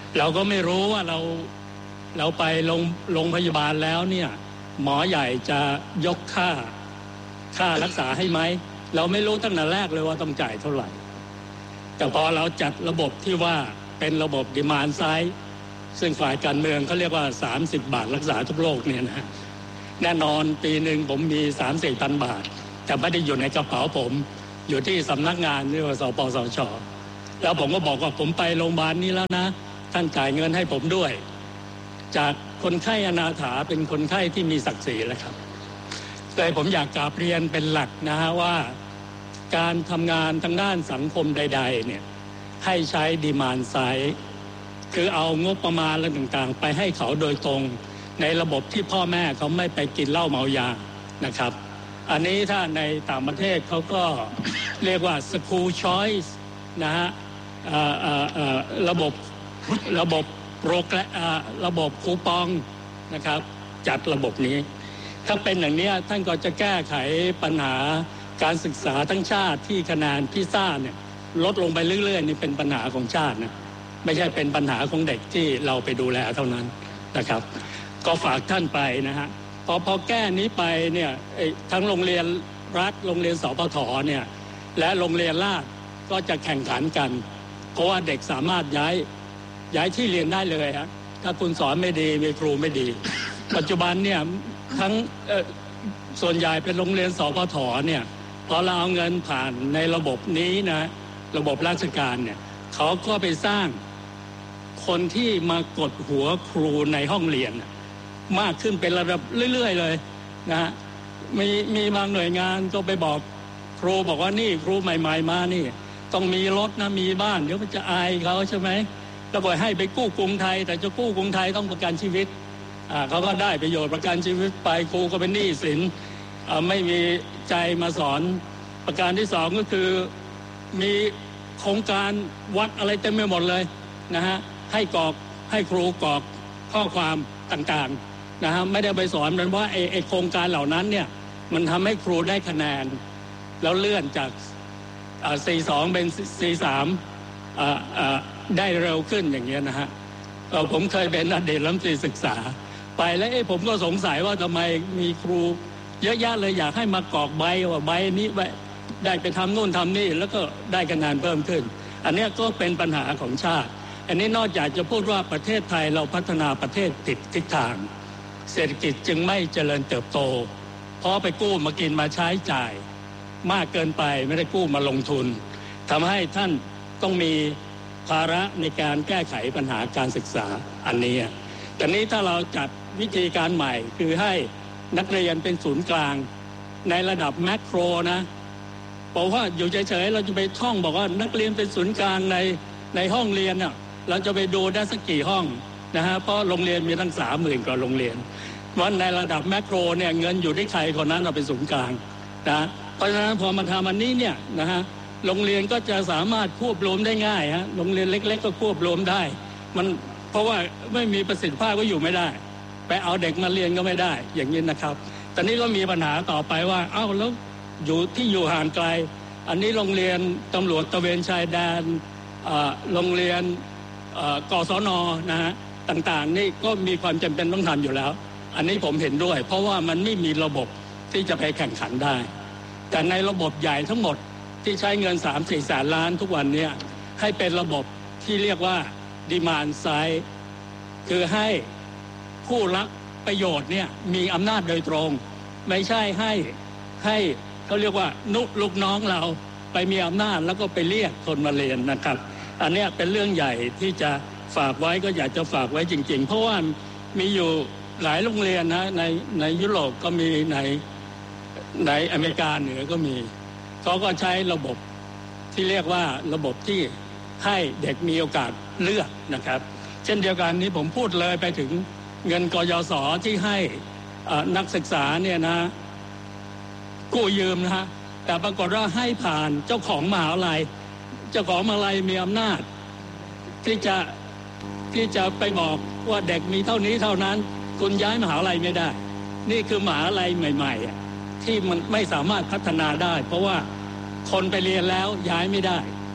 เราก็ไม่รู้ว่าเราเราไปโรงโรงพยาบาลแล้วเนี่ยหมอใหญ่จะยกค่าค่ารักษาให้ไหมเราไม่รู้ตั้งแต่แรกเลยว่าต้องจ่ายเท่าไหร่แต่พอเราจัดระบบที่ว่าเป็นระบบดีมานด์ไซด์ซึ่งฝ่ายการเมืองเขาเรียกว่าสามสิบบาทรักษาทุกโรคเนี่ยนะแน่นอนปีหนึ่งผมมี สามถึงสี่พัน บาทแต่ไม่ได้อยู่ในกระเป๋าผมอยู่ที่สำนักงานเรียกว่าสปสช.แล้วผมก็บอกว่าผมไปโรงพยาบาลนี้แล้วนะท่านจ่ายเงินให้ผมด้วยจากคนไข้อนาถาเป็นคนไข้ที่มีศักดิ์ศรีแล้วครับแต่ผมอยากกราบเรียนเป็นหลักนะฮะว่าการทำงานทางด้านสังคมใดๆเนี่ยให้ใช้ดีมานด์ไซด์คือเอางบประมาณอะไรต่างๆไปให้เขาโดยตรงในระบบที่พ่อแม่เขาไม่ไปกินเหล้าเมายานะครับอันนี้ถ้าในต่างประเทศเขาก็เรียกว่า school choice นะฮะระบบระบบโปรแกรมระบบคูปองนะครับจัดระบบนี้ถ้าเป็นอย่างนี้ท่านก็จะแก้ไขปัญหาการศึกษาทั้งชาติที่คะแนนพิซ่าเนี่ยลดลงไปเรื่อยๆนี่เป็นปัญหาของชาตินะไม่ใช่เป็นปัญหาของเด็กที่เราไปดูแลเท่านั้นนะครับก็ฝากท่านไปนะฮะพอพอแก้นี้ไปเนี่ยทั้งโรงเรียนรัฐโรงเรียนสปท.เนี่ยและโรงเรียนราษฎร์ก็จะแข่งขันกันเพราะว่าเด็กสามารถย้ายย้ายที่เรียนได้เลยฮะถ้าคุณสอนไม่ดีมีครูไม่ดีปัจจุบันเนี่ยทั้งส่วนใหญ่เป็นโรงเรียนสปท.เนี่ยพอเราเอาเงินผ่านในระบบนี้นะระบบราชการเนี่ยเขาก็ไปสร้างคนที่มากดหัวครูในห้องเรียนมากขึ้นเป็นระดับเรื่อยๆเลยนะฮะมีมีบางหน่วยงานก็ไปบอกครูบอกว่านี่ครูใหม่ๆมานี่ต้องมีรถนะมีบ้านเดี๋ยวมันจะอายเขาใช่ไหมแล้วก็ให้ไปกู้กรุงไทยแต่จะกู้กรุงไทยต้องประกันชีวิตอ่าเขาก็ได้ประโยชน์ประกันชีวิตไปครูก็เป็นหนี้สินอ่าไม่มีใจมาสอนประการที่สองก็คือมีโครงการวัดอะไรเต็มไปหมดเลยนะฮะให้กรอกให้ครูกรอกข้อความต่างๆนะฮะไม่ได้ไปสอนมันว่าไอ้ไอ้โครงการเหล่านั้นเนี่ยมันทำให้ครูได้คะแนนแล้วเลื่อนจากอ่า สี่สอง เป็น สี่สาม อ่าอ่าได้เร็วขึ้นอย่างเงี้ยนะฮะผมเคยเป็นอดีตรัฐมนตรีศึกษาไปแล้วผมก็สงสัยว่าทำไมมีครูเยอะแยะเลยอยากให้มากรอกใบว่าใบนี้ได้ไปทำนู่นทำนี่แล้วก็ได้คะแนนเพิ่มขึ้นอันนี้ก็เป็นปัญหาของชาติอันนี้นอกจากจะพูดว่าประเทศไทยเราพัฒนาประเทศผิดทิศทางเศรษฐกิจจึงไม่เจริญเติบโตเพราะไปกู้มากินมาใช้จ่ายมากเกินไปไม่ได้กู้มาลงทุนทำให้ท่านต้องมีภาระในการแก้ไขปัญหาการศึกษาอันนี้แต่นี้ถ้าเราจัดวิธีการใหม่คือให้นักเรียนเป็นศูนย์กลางในระดับแมคโครนะบอกว่าอยู่เฉยๆเราจะไปท่องบอกว่านักเรียนเป็นศูนย์กลางในในห้องเรียนน่ะเราจะไปดูได้สักกี่ห้องนะฮะเพราะโรงเรียนมีตั้งสามหมื่นกว่าโรงเรียนวันในระดับแมคโครเนี่ยเงินอยู่ที่ใครคนนั้นเราเป็นศูนย์กลางนะเพราะฉะนั้นพอมาทำอันนี้เนี่ยนะฮะโรงเรียนก็จะสามารถควบรวมได้ง่ายฮะโรงเรียนเล็กๆก็ควบรวมได้มันเพราะว่าไม่มีประสิทธิภาพก็อยู่ไม่ได้ไปเอาเด็กมาเรียนก็ไม่ได้อย่างนี้นะครับตอนนี้ก็มีปัญหาต่อไปว่าเอ้าแล้วอยู่ที่อยู่ห่างไกลอันนี้โรงเรียนตำรวจตระเวนชายแดนโรงเรียนกศน.นะฮะต่างๆนี่ก็มีความจำเป็นต้องทำอยู่แล้วอันนี้ผมเห็นด้วยเพราะว่ามันไม่มีระบบที่จะไปแข่งขันได้แต่ในระบบใหญ่ทั้งหมดที่ใช้เงิน สามถึงสี่แสนล้านทุกวันนี้ให้เป็นระบบที่เรียกว่า demand side คือให้ผู้รับประโยชน์เนี่ยมีอำนาจโดยตรงไม่ใช่ให้ให้เขาเรียกว่านุลูกน้องเราไปมีอำนาจแล้วก็ไปเรียกคนมาเรียนนะครับอันนี้เป็นเรื่องใหญ่ที่จะฝากไว้ก็อยากจะฝากไว้จริงๆเพราะว่ามีอยู่หลายโรงเรียนนะในในยุโรปก็มีในในอเมริกาเหนือก็มีเขาก็ใช้ระบบที่เรียกว่าระบบที่ให้เด็กมีโอกาสเลือกนะครับเช่นเดียวกันนี้ผมพูดเลยไปถึงเงินกยศ.ที่ให้นักศึกษาเนี่ยนะกู้ยืมนะฮะแต่ปรากฏว่าให้ผ่านเจ้าของมหาวิทยาลัยเจ้าของมหาวิทยาลัยมีอำนาจที่จะที่จะไปบอกว่าเด็กมีเท่านี้เท่านั้นคุณย้ายมหาวิทยาลัยไม่ได้นี่คือมหาวิทยาลัยใหม่ๆที่มันไม่สามารถพัฒนาได้เพราะว่าคนไปเรียนแล้วย้ายไม่ได้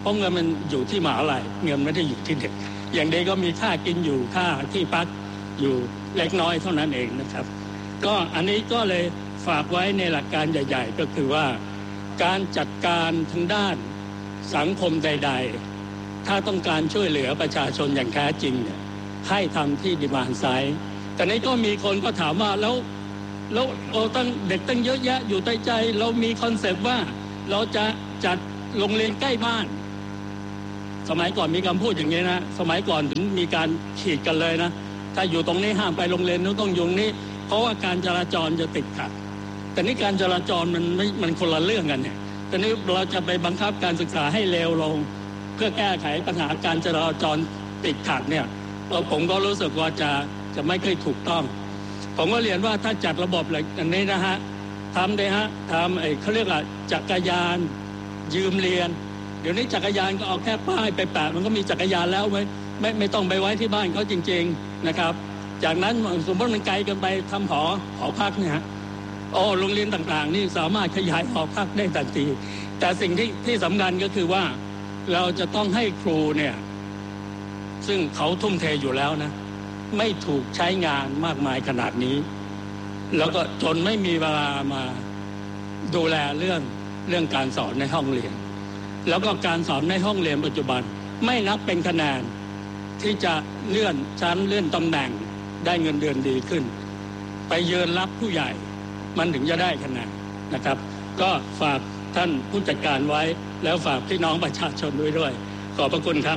เพราะเงินมันอยู่ที่มหาวิทยาลัยเงินไม่ได้อยู่ที่เด็กอย่างเด็กก็มีค่ากินอยู่ค่าที่พักอยู่เล็กน้อยเท่านั้นเองนะครับก็อันนี้ก็เลยฝากไว้ในหลักการใหญ่ๆก็คือว่าการจัดการทางด้านสังคมใดๆถ้าต้องการช่วยเหลือประชาชนอย่างแท้จริงเนี่ยให้ทำที่ดีมานด์ไซด์แต่นี้ก็มีคนก็ถามว่าแล้วแล้วเราตั้งเด็กตั้งเยอะแยะอยู่ใต้ใจเรามีคอนเซปต์ว่าเราจะจัดโรงเรียนใกล้บ้านสมัยก่อนมีคำพูดอย่างนี้นะสมัยก่อนถึงมีการขีดกันเลยนะถ้าอยู่ตรงนี้ห้ามไปโรงเรียนนู้นต้องอยู่นี้เพราะว่าการจราจรจะติดขัดแต่นี่การจราจรมันไม่มันคนละเรื่องกันเนี่ยแต่นี้เราจะไปบังคับการศึกษาให้เร็วลงเพื่อแก้ไขปัญหาการจราจรติดขัดเนี่ยผมก็รู้สึกว่าจะจะไม่ค่อยถูกต้องผมก็เรียนว่าถ้าจัดระบบอะไรอย่างนี้นะฮะทำเลยฮะทำไอ้เขาเรียกว่าจักรยานยืมเรียนเดี๋ยวนี้จักรยานก็เอาแค่ป้ายไปแปะมันก็มีจักรยานแล้วไม่ไม่ไม่ต้องไปไว้ที่บ้านเขาจริงๆนะครับจากนั้นสมมติมันไกลกันไปทำหอหอพักเนี่ยฮะโอ้โรงเรียนต่างๆนี่สามารถขยายหอพักได้ทันทีแต่สิ่งที่ที่สำคัญก็คือว่าเราจะต้องให้ครูเนี่ยซึ่งเขาทุ่มเทอยู่แล้วนะไม่ถูกใช้งานมากมายขนาดนี้แล้วก็จนไม่มีเวลามาดูแลเรื่องเรื่องการสอนในห้องเรียนแล้วก็การสอนในห้องเรียนปัจจุบันไม่นับเป็นคะแนนที่จะเลื่อนชั้นเลื่อนตำแหน่งได้เงินเดือนดีขึ้นไปเยือนรับผู้ใหญ่มันถึงจะได้คะแนนนะครับก็ฝากท่านผู้จัดการไว้แล้วฝากพี่น้องประชาชนด้วยด้วยขอบพระคุณครับ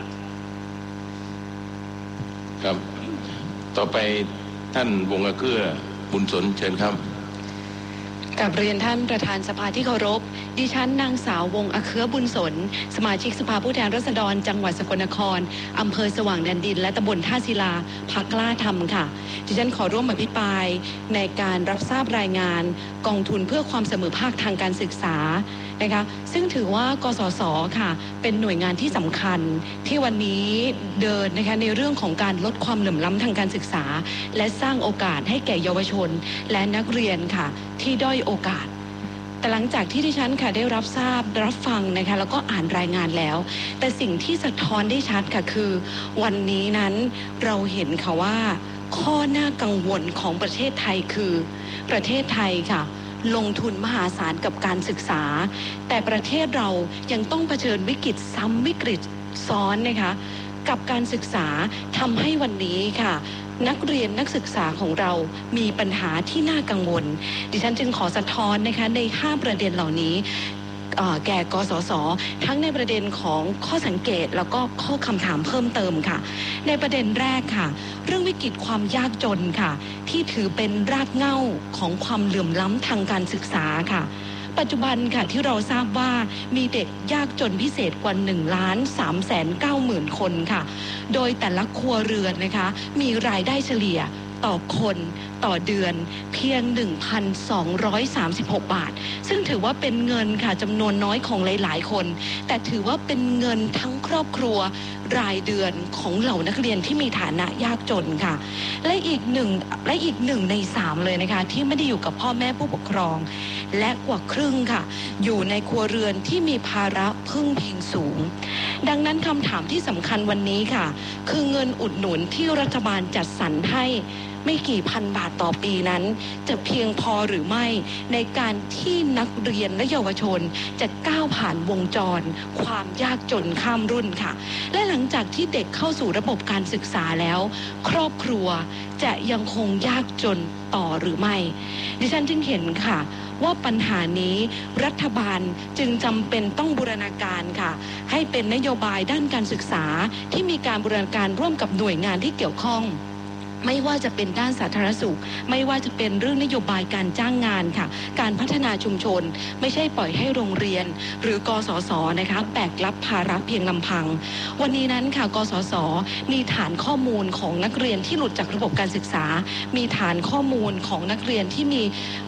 ครับต่อไปท่านวงศ์เกื้อบุญสนเชิญครับกับเรียนท่านประธานสภาที่เคารพดิฉันนางสาววงศ์เกื้อบุญสนสมาชิกสภาผู้แทนราษฎรจังหวัดสกลนครอำเภอสว่างแดนดินและตำบลท่าศิลาพรรคกล้าธรรมค่ะดิฉันขอร่วมอภิปรายในการรับทราบรายงานกองทุนเพื่อความเสมอภาคทางการศึกษานะคะซึ่งถือว่ากสศค่ะเป็นหน่วยงานที่สำคัญที่วันนี้เดินนะคะในเรื่องของการลดความเหลื่อมล้ำทางการศึกษาและสร้างโอกาสให้แก่เยาวชนและนักเรียนค่ะที่ด้อยโอกาสแต่หลังจากที่ดิฉันค่ะได้รับทราบรับฟังนะคะแล้วก็อ่านรายงานแล้วแต่สิ่งที่สะท้อนได้ชัดค่ะคือวันนี้นั้นเราเห็นค่ะว่าข้อน่ากังวลของประเทศไทยคือประเทศไทยค่ะลงทุนมหาศาลกับการศึกษาแต่ประเทศเรายังต้องเผชิญวิกฤตซ้ำวิกฤตซ้อนนะคะกับการศึกษาทำให้วันนี้ค่ะนักเรียนนักศึกษาของเรามีปัญหาที่น่ากังวลดิฉันจึงขอสะท้อนนะคะในห้าประเด็นเหล่านี้แก่กสศทั้งในประเด็นของข้อสังเกตแล้วก็ข้อคำถามเพิ่มเติมค่ะในประเด็นแรกค่ะเรื่องวิกฤตความยากจนค่ะที่ถือเป็นรากเหง้าของความเหลื่อมล้ำทางการศึกษาค่ะปัจจุบันค่ะที่เราทราบว่ามีเด็กยากจนพิเศษกว่าหนึ่งล้านสามแสนเก้าหมื่นคนค่ะโดยแต่ละครัวเรือนนะคะมีรายได้เฉลี่ยต่อคนต่อเดือนเพียง หนึ่งพันสองร้อยสามสิบหก บาทซึ่งถือว่าเป็นเงินค่ะจำนวนน้อยของหลายๆคนแต่ถือว่าเป็นเงินทั้งครอบครัวรายเดือนของเหล่านักเรียนที่มีฐานะยากจนค่ะและอีกหนึ่งและอีกหนึ่งในสามเลยนะคะที่ไม่ได้อยู่กับพ่อแม่ผู้ปกครองและกว่าครึ่งค่ะอยู่ในครัวเรือนที่มีภาระพึ่งพิงสูงดังนั้นคำถามที่สำคัญวันนี้ค่ะคือเงินอุดหนุนที่รัฐบาลจัดสรรให้ไม่กี่พันบาทต่อปีนั้นจะเพียงพอหรือไม่ในการที่นักเรียนและเยาวชนจะก้าวผ่านวงจรความยากจนข้ามรุ่นค่ะและหลังจากที่เด็กเข้าสู่ระบบการศึกษาแล้วครอบครัวจะยังคงยากจนต่อหรือไม่ดิฉันจึงเห็นค่ะว่าปัญหานี้รัฐบาลจึงจำเป็นต้องบูรณาการค่ะให้เป็นนโยบายด้านการศึกษาที่มีการบูรณาการร่วมกับหน่วยงานที่เกี่ยวข้องไม่ว่าจะเป็นด้านสาธารณสุขไม่ว่าจะเป็นเรื่องนโยบายการจ้างงานค่ะการพัฒนาชุมชนไม่ใช่ปล่อยให้โรงเรียนหรือกสศนะคะแบกรับภาระเพียงลำพังวันนี้นั้นค่ะกสศมีฐานข้อมูลของนักเรียนที่หลุดจากระบบการศึกษามีฐานข้อมูลของนักเรียนที่มีเศ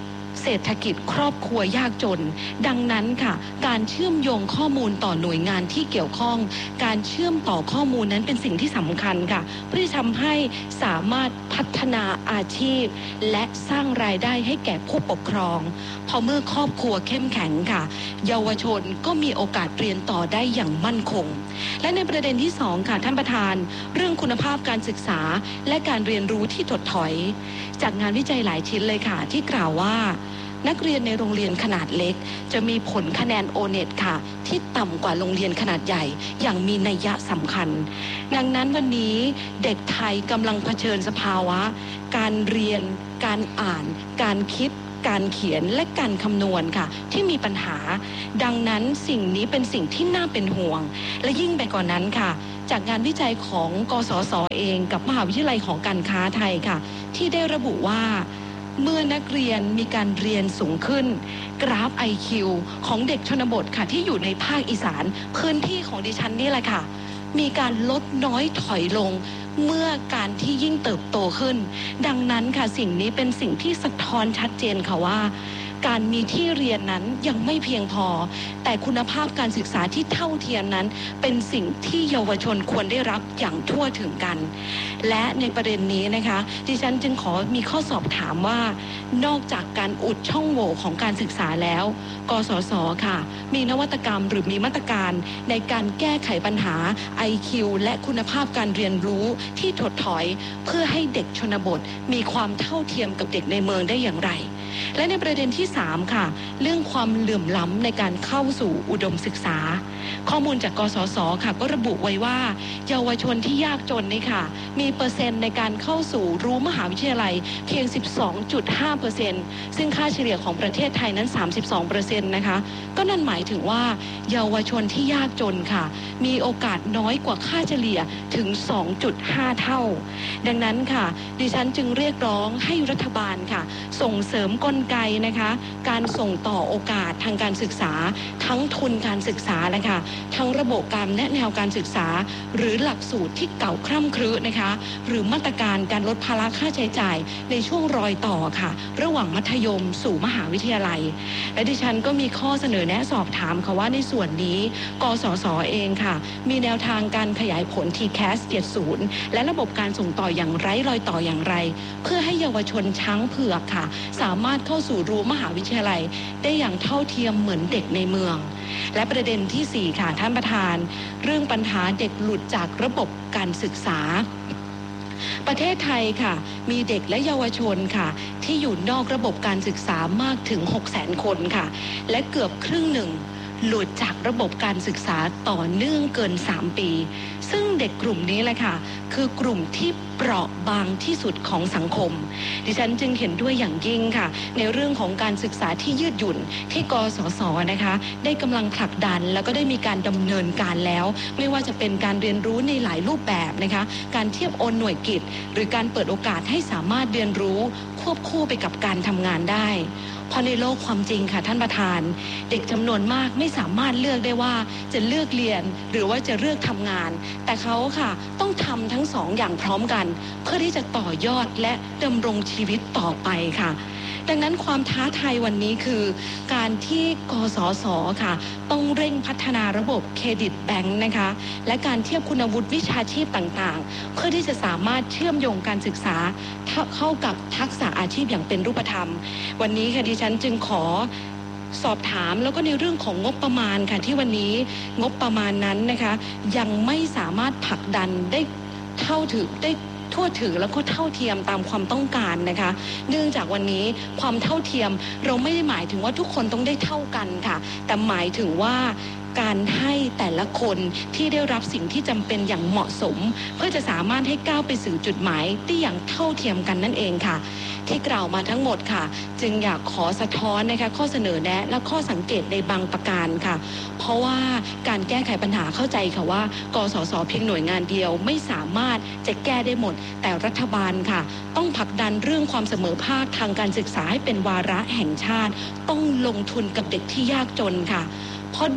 รษฐกิจครอบครัวยากจนดังนั้นค่ะการเชื่อมโยงข้อมูลต่อหน่วยงานที่เกี่ยวข้องการเชื่อมต่อข้อมูลนั้นเป็นสิ่งที่สำคัญค่ะเพื่อทำให้สามารถพัฒนาอาชีพและสร้างรายได้ให้แก่ผู้ปกครองพอเมื่อครอบครัวเข้มแข็งค่ะเยาวชนก็มีโอกาสเรียนต่อได้อย่างมั่นคงและในประเด็นที่สองค่ะท่านประธานเรื่องคุณภาพการศึกษาและการเรียนรู้ที่ถดถอยจากงานวิจัยหลายชิ้นเลยค่ะที่กล่าวว่านักเรียนในโรงเรียนขนาดเล็กจะมีผลคะแนน โอ เน็ต ค่ะที่ต่ำกว่าโรงเรียนขนาดใหญ่อย่างมีนัยยะสำคัญดังนั้นวันนี้เด็กไทยกำลังเผชิญสภาวะการเรียนการอ่านการคิดการเขียนและการคำนวณค่ะที่มีปัญหาดังนั้นสิ่งนี้เป็นสิ่งที่น่าเป็นห่วงและยิ่งไปกว่านั้นค่ะจากงานวิจัยของกสศเองกับมหาวิทยาลัยของการค้าไทยค่ะที่ได้ระบุว่าเมื่อนักเรียนมีการเรียนสูงขึ้นกราฟ ไอ คิว ของเด็กชนบทค่ะที่อยู่ในภาคอีสานพื้นที่ของดิฉันนี่แหละค่ะมีการลดน้อยถอยลงเมื่อการที่ยิ่งเติบโตขึ้นดังนั้นค่ะสิ่งนี้เป็นสิ่งที่สะท้อนชัดเจนค่ะว่าการมีที่เรียนนั้นยังไม่เพียงพอแต่คุณภาพการศึกษาที่เท่าเทียมนั้นเป็นสิ่งที่เยาวชนควรได้รับอย่างทั่วถึงกันและในประเด็นนี้นะคะดิฉันจึงขอมีข้อสอบถามว่านอกจากการอุดช่องโหว่ของการศึกษาแล้วกสศค่ะมีนวัตกรรมหรือมีมาตรการในการแก้ไขปัญหา ไอ คิว และคุณภาพการเรียนรู้ที่ถดถอยเพื่อให้เด็กชนบทมีความเท่าเทียมกับเด็กในเมืองได้อย่างไรและในประเด็นที่สามค่ะเรื่องความเหลื่อมล้ำในการเข้าสู่อุดมศึกษาข้อมูลจากกสศค่ะก็ระบุไว้ว่าเยาวชนที่ยากจนนี่ค่ะมีเปอร์เซ็นต์ในการเข้าสู่รั้วมหาวิทยาลัยเพียง สิบสองจุดห้าเปอร์เซ็นต์ ซึ่งค่าเฉลี่ยของประเทศไทยนั้น สามสิบสองเปอร์เซ็นต์ นะคะก็นั่นหมายถึงว่าเยาวชนที่ยากจนค่ะมีโอกาสน้อยกว่าค่าเฉลี่ยถึง สองจุดห้า เท่าดังนั้นค่ะดิฉันจึงเรียกร้องให้รัฐบาลค่ะส่งเสริมกลไกนะคะการส่งต่อโอกาสทางการศึกษาทั้งทุนการศึกษาและค่ะทั้งระบบการและแนวการศึกษาหรือหลักสูตรที่เก่าคร่ำครึนะคะหรือมาตรการการลดภาระค่าใช้จ่ายในช่วงรอยต่อค่ะระหว่างมัธยมสู่มหาวิทยาลัยและดิฉันก็มีข้อเสนอแนะสอบถามค่ะว่าในส่วนนี้กสศเองค่ะมีแนวทางการขยายผล ที แคส เจ็ดสิบ และระบบการส่งต่ออย่างไร้รอยต่ออย่างไรเพื่อให้เยาวชนช้างเผือกค่ะสามารถเข้าสู่รั้วมหาวิทยาลัยได้อย่างเท่าเทียมเหมือนเด็กในเมืองและประเด็นที่สี่ค่ะท่านประธานเรื่องปัญหาเด็กหลุดจากระบบการศึกษาประเทศไทยค่ะมีเด็กและเยาวชนค่ะที่อยู่นอกระบบการศึกษามากถึง หกแสน คนค่ะและเกือบครึ่งหนึ่งหลุดจากระบบการศึกษาต่อเนื่องเกินสามปีซึ่งเด็กกลุ่มนี้แหละค่ะคือกลุ่มที่เปราะบางที่สุดของสังคมดิฉันจึงเห็นด้วยอย่างยิ่งค่ะในเรื่องของการศึกษาที่ยืดหยุ่นที่กสศนะคะได้กำลังผลักดันแล้วก็ได้มีการดำเนินการแล้วไม่ว่าจะเป็นการเรียนรู้ในหลายรูปแบบนะคะการเทียบโอนหน่วยกิตหรือการเปิดโอกาสให้สามารถเรียนรู้ควบคู่ไปกับการทำงานได้เพราะในโลกความจริงค่ะท่านประธานเด็กจำนวนมากไม่สามารถเลือกได้ว่าจะเลือกเรียนหรือว่าจะเลือกทำงานแต่เขาค่ะต้องทำทั้งสองอย่างพร้อมกันเพื่อที่จะต่อยอดและดำรงชีวิตต่อไปค่ะดังนั้นความท้าทายวันนี้คือการที่กสศค่ะต้องเร่งพัฒนาระบบเครดิตแบงค์นะคะและการเทียบคุณวุฒิวิชาชีพต่างๆเพื่อที่จะสามารถเชื่อมโยงการศึกษาเข้ากับทักษะอาชีพอย่างเป็นรูปธรรมวันนี้ค่ะดิฉันจึงขอสอบถามแล้วก็ในเรื่องของงบประมาณค่ะที่วันนี้งบประมาณนั้นนะคะยังไม่สามารถผลักดันได้เท่าถึงได้ทั่วถึงแล้วก็เท่าเทียมตามความต้องการนะคะเนื่องจากวันนี้ความเท่าเทียมเราไม่ได้หมายถึงว่าทุกคนต้องได้เท่ากันค่ะแต่หมายถึงว่าการให้แต่ละคนที่ได้รับสิ่งที่จำเป็นอย่างเหมาะสมเพื่อจะสามารถให้ก้าวไปสู่จุดหมายได้อย่างเท่าเทียมกันนั่นเองค่ะที่กล่าวมาทั้งหมดค่ะจึงอยากขอสะท้อนนะคะข้อเสนอแนะและข้อสังเกตในบางประการค่ะเพราะว่าการแก้ไขปัญหาเข้าใจค่ะว่ากสศเพียงหน่วยงานเดียวไม่สามารถจะแก้ได้หมดแต่รัฐบาลค่ะต้องผลักดันเรื่องความเสมอภาคทางการศึกษาให้เป็นวาระแห่งชาติต้องลงทุนกับเด็กที่ยากจนค่ะเพราะเด็กทุก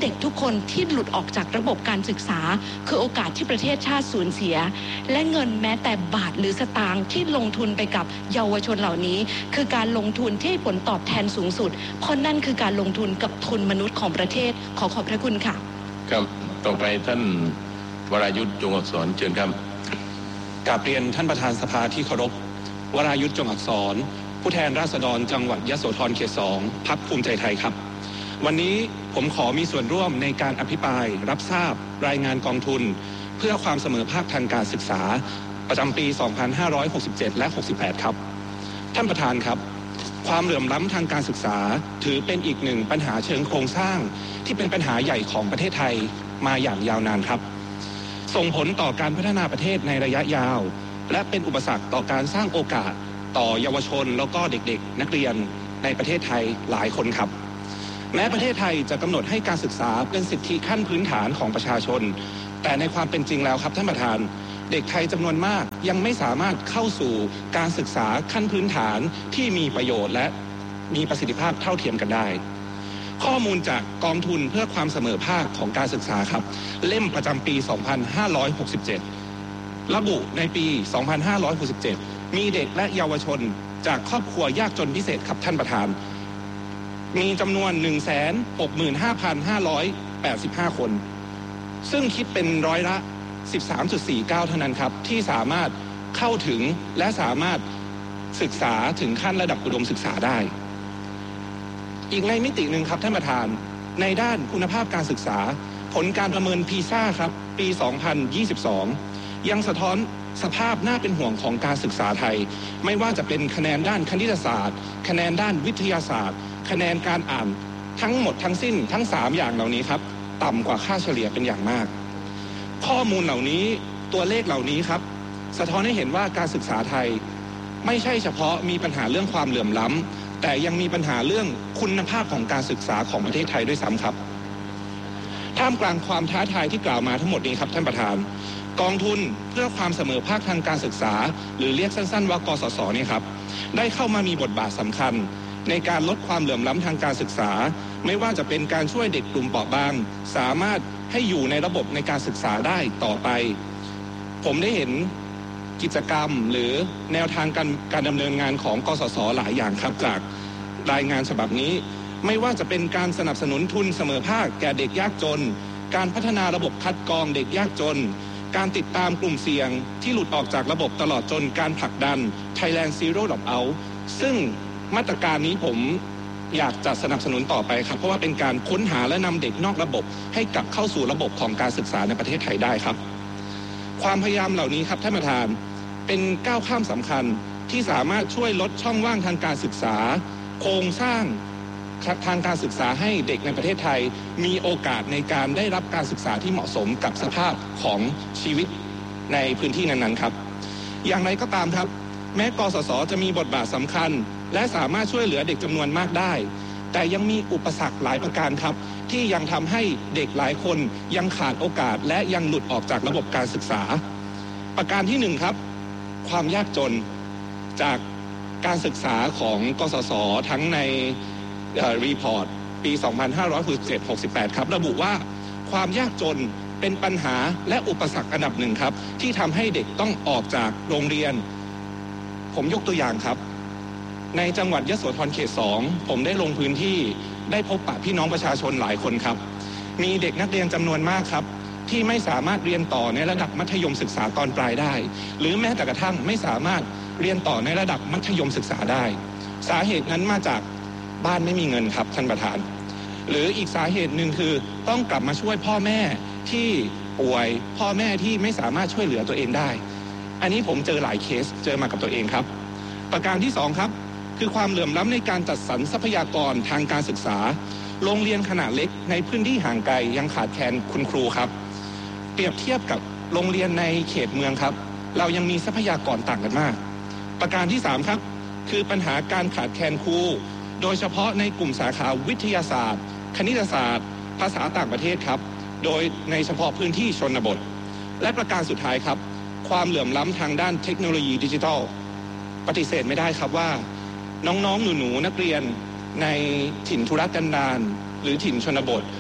คนที่หลุดออกจากระบบการศึกษาคือโอกาสที่ประเทศชาติสูญเสียและเงินแม้แต่บาทหรือสตางค์ที่ลงทุนไปกับเยาวชนเหล่านี้คือการลงทุนที่ให้ผลตอบแทนสูงสุดเพราะนั่นคือการลงทุนกับทุนมนุษย์ของประเทศขอขอบพระคุณค่ะครับต่อไปท่านวรายุทธจงอักษรเชิญครับกราบเรียนท่านประธานสภาที่เคารพวรายุทธจงอักษรผู้แทนราษฎรจังหวัดยโสธรเขตสองพรรคภูมิใจไทยครับวันนี้ผมขอมีส่วนร่วมในการอภิปรายรับทราบรายงานกองทุนเพื่อความเสมอภาคทางการศึกษาประจำปี สองพันห้าร้อยหกสิบเจ็ด และ หกสิบแปด ครับท่านประธานครับความเหลื่อมล้ำทางการศึกษาถือเป็นอีกหนึ่งปัญหาเชิงโครงสร้างที่เป็นปัญหาใหญ่ของประเทศไทยมาอย่างยาวนานครับส่งผลต่อการพัฒนาประเทศในระยะยาวและเป็นอุปสรรคต่อการสร้างโอกาสต่อเยาวชนแล้วก็เด็กๆนักเรียนในประเทศไทยหลายคนครับแม้ประเทศไทยจะกำหนดให้การศึกษาเป็นสิทธิขั้นพื้นฐานของประชาชนแต่ในความเป็นจริงแล้วครับท่านประธานเด็กไทยจำนวนมากยังไม่สามารถเข้าสู่การศึกษาขั้นพื้นฐานที่มีประโยชน์และมีประสิทธิภาพเท่าเทียมกันได้ข้อมูลจากกองทุนเพื่อความเสมอภาคของการศึกษาครับเล่มประจำปี สองพันห้าร้อยหกสิบเจ็ด ระบุในปี สองพันห้าร้อยหกสิบเจ็ด มีเด็กและเยาวชนจากครอบครัวยากจนพิเศษครับท่านประธานมีจำนวน หนึ่งแสนหกหมื่นห้าพันห้าร้อยแปดสิบห้า คนซึ่งคิดเป็นร้อยละ สิบสามจุดสี่เก้า เท่านั้นครับที่สามารถเข้าถึงและสามารถศึกษาถึงขั้นระดับอุดมศึกษาได้อีกในมิติหนึ่งครับท่านประธานในด้านคุณภาพการศึกษาผลการประเมินพีซ่าครับปี สองพันยี่สิบสอง ยังสะท้อนสภาพน่าเป็นห่วงของการศึกษาไทยไม่ว่าจะเป็นคะแนนด้านคณิตศาสตร์คะแนนด้านวิทยาศาสตร์คะแนนการอ่านทั้งหมดทั้งสิ้นทั้งสามอย่างเหล่านี้ครับต่ำกว่าค่าเฉลี่ยเป็นอย่างมากข้อมูลเหล่านี้ตัวเลขเหล่านี้ครับสะท้อนให้เห็นว่าการศึกษาไทยไม่ใช่เฉพาะมีปัญหาเรื่องความเหลื่อมล้ำแต่ยังมีปัญหาเรื่องคุณภาพของการศึกษาของประเทศไทยด้วยซ้ำครับท่ามกลางความท้าทายที่กล่าวมาทั้งหมดนี้ครับท่านประธานกองทุนเพื่อความเสมอภาคทางการศึกษาหรือเรียกสั้นๆว่ากสศนี่ครับได้เข้ามามีบทบาทสำคัญในการลดความเหลื่อมล้ำทางการศึกษาไม่ว่าจะเป็นการช่วยเด็กกลุ่มเปราะบางสามารถให้อยู่ในระบบในการศึกษาได้ต่อไปผมได้เห็นกิจกรรมหรือแนวทางการการดำเนินงานของกสศหลายอย่างครับจากรายงานฉบับนี้ไม่ว่าจะเป็นการสนับสนุนทุนเสมอภาคแก่เด็กยากจนการพัฒนาระบบคัดกรองเด็กยากจนการติดตามกลุ่มเสี่ยงที่หลุดออกจากระบบตลอดจนการผลักดัน Thailand Zero Dropout ซึ่งมาตรการนี้ผมอยากจะสนับสนุนต่อไปครับเพราะว่าเป็นการค้นหาและนำเด็กนอกระบบให้กลับเข้าสู่ระบบของการศึกษาในประเทศไทยได้ครับความพยายามเหล่านี้ครับท่านประธานเป็นก้าวข้ามสำคัญที่สามารถช่วยลดช่องว่างทางการศึกษาโครงสร้างทางการศึกษาให้เด็กในประเทศไทยมีโอกาสในการได้รับการศึกษาที่เหมาะสมกับสภาพของชีวิตในพื้นที่นั้นๆครับอย่างไรก็ตามครับแม้กสศจะมีบทบาทสำคัญและสามารถช่วยเหลือเด็กจำนวนมากได้แต่ยังมีอุปสรรคหลายประการครับที่ยังทำให้เด็กหลายคนยังขาดโอกาสและยังหลุดออกจากระบบการศึกษาประการที่หนึ่งครับความยากจนจากการศึกษาของกสศทั้งในรีพอร์ตปี สองพันห้าร้อยหกสิบเจ็ด หกสิบแปด ครับระบุว่าความยากจนเป็นปัญหาและอุปสรรคอันดับหนึ่งครับที่ทำให้เด็กต้องออกจากโรงเรียนผมยกตัวอย่างครับในจังหวัดยโสธรเขตสองผมได้ลงพื้นที่ได้พบปะพี่น้องประชาชนหลายคนครับมีเด็กนักเรียนจำนวนมากครับที่ไม่สามารถเรียนต่อในระดับมัธยมศึกษาตอนปลายได้หรือแม้แต่กระทั่งไม่สามารถเรียนต่อในระดับมัธยมศึกษาได้สาเหตุนั้นมาจากบ้านไม่มีเงินครับท่านประธานหรืออีกสาเหตุหนึ่งคือต้องกลับมาช่วยพ่อแม่ที่ป่วยพ่อแม่ที่ไม่สามารถช่วยเหลือตัวเองได้อันนี้ผมเจอหลายเคสเจอมากับตัวเองครับประการที่สองครับคือความเหลื่อมล้ำในการจัดสรรทรัพยากรทางการศึกษาโรงเรียนขนาดเล็กในพื้นที่ห่างไกลยังขาดแคลนคุณครูครับเปรียบเทียบกับโรงเรียนในเขตเมืองครับเรายังมีทรัพยากรต่างกันมากประการที่สามครับคือปัญหาการขาดแคลนครูโดยเฉพาะในกลุ่มสาขาวิทยาศาสตร์คณิตศาสตร์ภาษาต่างประเทศครับโดยในเฉพาะพื้นที่ชนบทและประการสุดท้ายครับความเหลื่อมล้ำทางด้านเทคโนโลยีดิจิทัลปฏิเสธไม่ได้ครับว่าน้องๆหนูๆนักเรียนในถิ่นทุรกันดารหรือถิ่นชนบท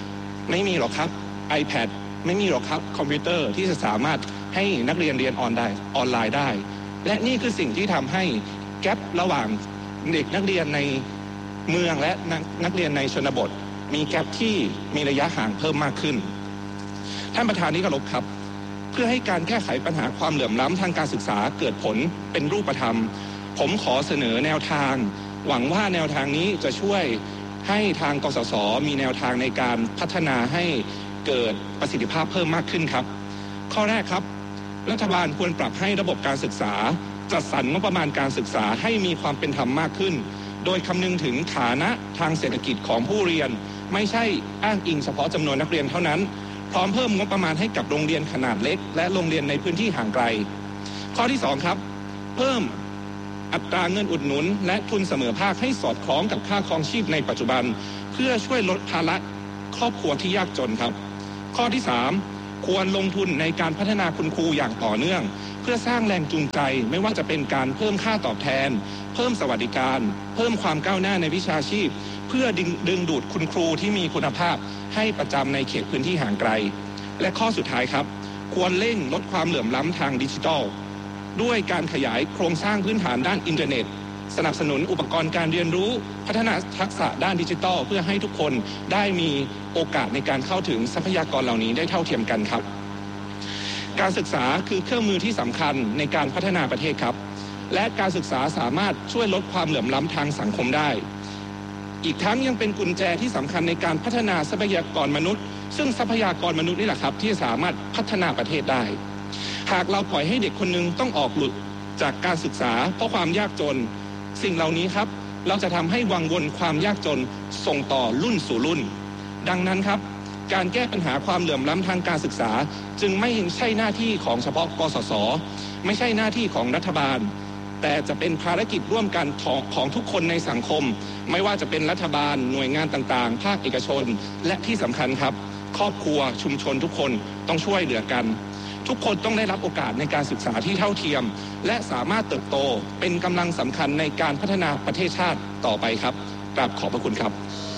ไม่มีหรอกครับ iPad ไม่มีหรอกครับคอมพิวเตอร์ที่จะสามารถให้นักเรียนเรียนออนไลน์ออนไลน์ได้และนี่คือสิ่งที่ทำให้แกประหว่างเด็กนักเรียนในเมืองและนักเรียนในชนบทมีแกปที่มีระยะห่างเพิ่มมากขึ้นท่านประธานที่เคารพครับเพื่อให้การแก้ไขปัญหาความเหลื่อมล้ำทางการศึกษาเกิดผลเป็นรูปธรรมผมขอเสนอแนวทางหวังว่าแนวทางนี้จะช่วยให้ทางกสศมีแนวทางในการพัฒนาให้เกิดประสิทธิภาพเพิ่มมากขึ้นครับข้อแรกครับรัฐบาลควรปรับให้ระบบการศึกษาจัดสรรงบประมาณการศึกษาให้มีความเป็นธรรมมากขึ้นโดยคำนึงถึงฐานะทางเศรษฐกิจของผู้เรียนไม่ใช่อ้างอิงเฉพาะจำนวนนักเรียนเท่านั้นพร้อมเพิ่มงบประมาณให้กับโรงเรียนขนาดเล็กและโรงเรียนในพื้นที่ห่างไกลข้อที่สองครับเพิ่มอัตราเงินอุดหนุนและทุนเสมอภาคให้สอดคล้องกับค่าครองชีพในปัจจุบันเพื่อช่วยลดภาระครอบครัวที่ยากจนครับข้อที่สามควรลงทุนในการพัฒนาคุณครูอย่างต่อเนื่องเพื่อสร้างแรงจูงใจไม่ว่าจะเป็นการเพิ่มค่าตอบแทนเพิ่มสวัสดิการเพิ่มความก้าวหน้าในวิชาชีพเพื่อดึงดึงดูดคุณครูที่มีคุณภาพให้ประจำในเขตพื้นที่ห่างไกลและข้อสุดท้ายครับควรเร่งลดความเหลื่อมล้ำทางดิจิทัลด้วยการขยายโครงสร้างพื้นฐานด้านอินเทอร์เน็ตสนับสนุนอุปกรณ์การเรียนรู้พัฒนาทักษะด้านดิจิทัลเพื่อให้ทุกคนได้มีโอกาสในการเข้าถึงทรัพยากรเหล่านี้ได้เท่าเทียมกันครับการศึกษาคือเครื่องมือที่สำคัญในการพัฒนาประเทศครับและการศึกษาสามารถช่วยลดความเหลื่อมล้ำทางสังคมได้อีกทั้งยังเป็นกุญแจที่สำคัญในการพัฒนาทรัพยากรมนุษย์ซึ่งทรัพยากรมนุษย์นี่แหละครับที่สามารถพัฒนาประเทศได้หากเราปล่อยให้เด็กคนนึงต้องออกหลุดจากการศึกษาเพราะความยากจนสิ่งเหล่านี้ครับเราจะทำให้วังวนความยากจนส่งต่อรุ่นสู่รุ่นดังนั้นครับการแก้ปัญหาความเหลื่อมล้ำทางการศึกษาจึงไม่ใช่หน้าที่ของเฉพาะกสศไม่ใช่หน้าที่ของรัฐบาลแต่จะเป็นภารกิจร่วมกันของทุกคนในสังคมไม่ว่าจะเป็นรัฐบาลหน่วยงานต่างๆภาคเอกชนและที่สำคัญครับครอบครัวชุมชนทุกคนต้องช่วยเหลือกันทุกคนต้องได้รับโอกาสในการศึกษาที่เท่าเทียมและสามารถเติบโตเป็นกำลังสำคัญในการพัฒนาประเทศชาติต่อไปครับกราบขอบพระคุณครับ